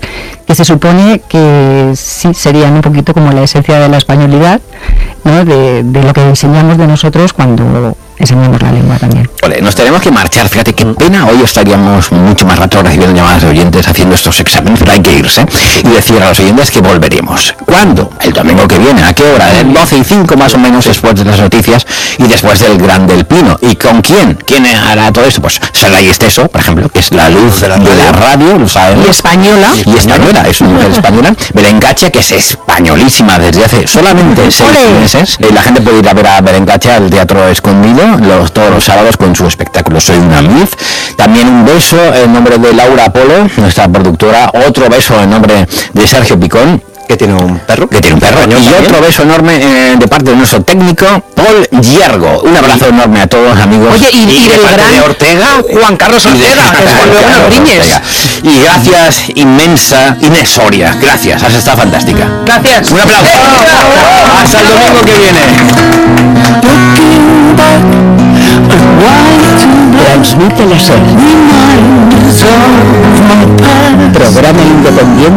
que se supone que sí serían un poquito como la esencia de la españolidad, ¿no? de, de lo que enseñamos de nosotros cuando enseñamos la lengua también. Vale, nos tenemos que marchar, fíjate qué pena, hoy estaríamos mucho más rato recibiendo llamadas de oyentes haciendo estos exámenes, pero hay que irse y decir a los oyentes que volveremos. ¿Cuándo? El domingo que viene, ¿a qué hora? El doce y cinco más o menos, después de las noticias y después del Gran del Pino. ¿Y con quién? ¿Quién hará todo esto? Pues Saray Esteso, por ejemplo, que es la luz de la, de la radio, lo sabemos. Y española. Y española, es una mujer española. Berengache, que es españolísima desde hace solamente seis meses. Eh, la gente puede ir a ver a Berengache al Teatro Escondido los, todos los sábados con su espectáculo Soy una Miz. También un beso en nombre de Laura Polo, nuestra productora. Otro beso en nombre de Sergio Picón, que tiene un perro, que tiene un perro, y también otro beso enorme eh, de parte de nuestro técnico Paul Hiergo. Un abrazo y, enorme a todos, amigos. Oye, y, y, y del gran de Ortega, Juan Carlos Ortega, que es luego nos riñes. Y gracias inmensa Inés Soria, gracias, has estado fantástica. Gracias. Un aplauso. Hasta el domingo que viene. Transmite la SER. Programa independiente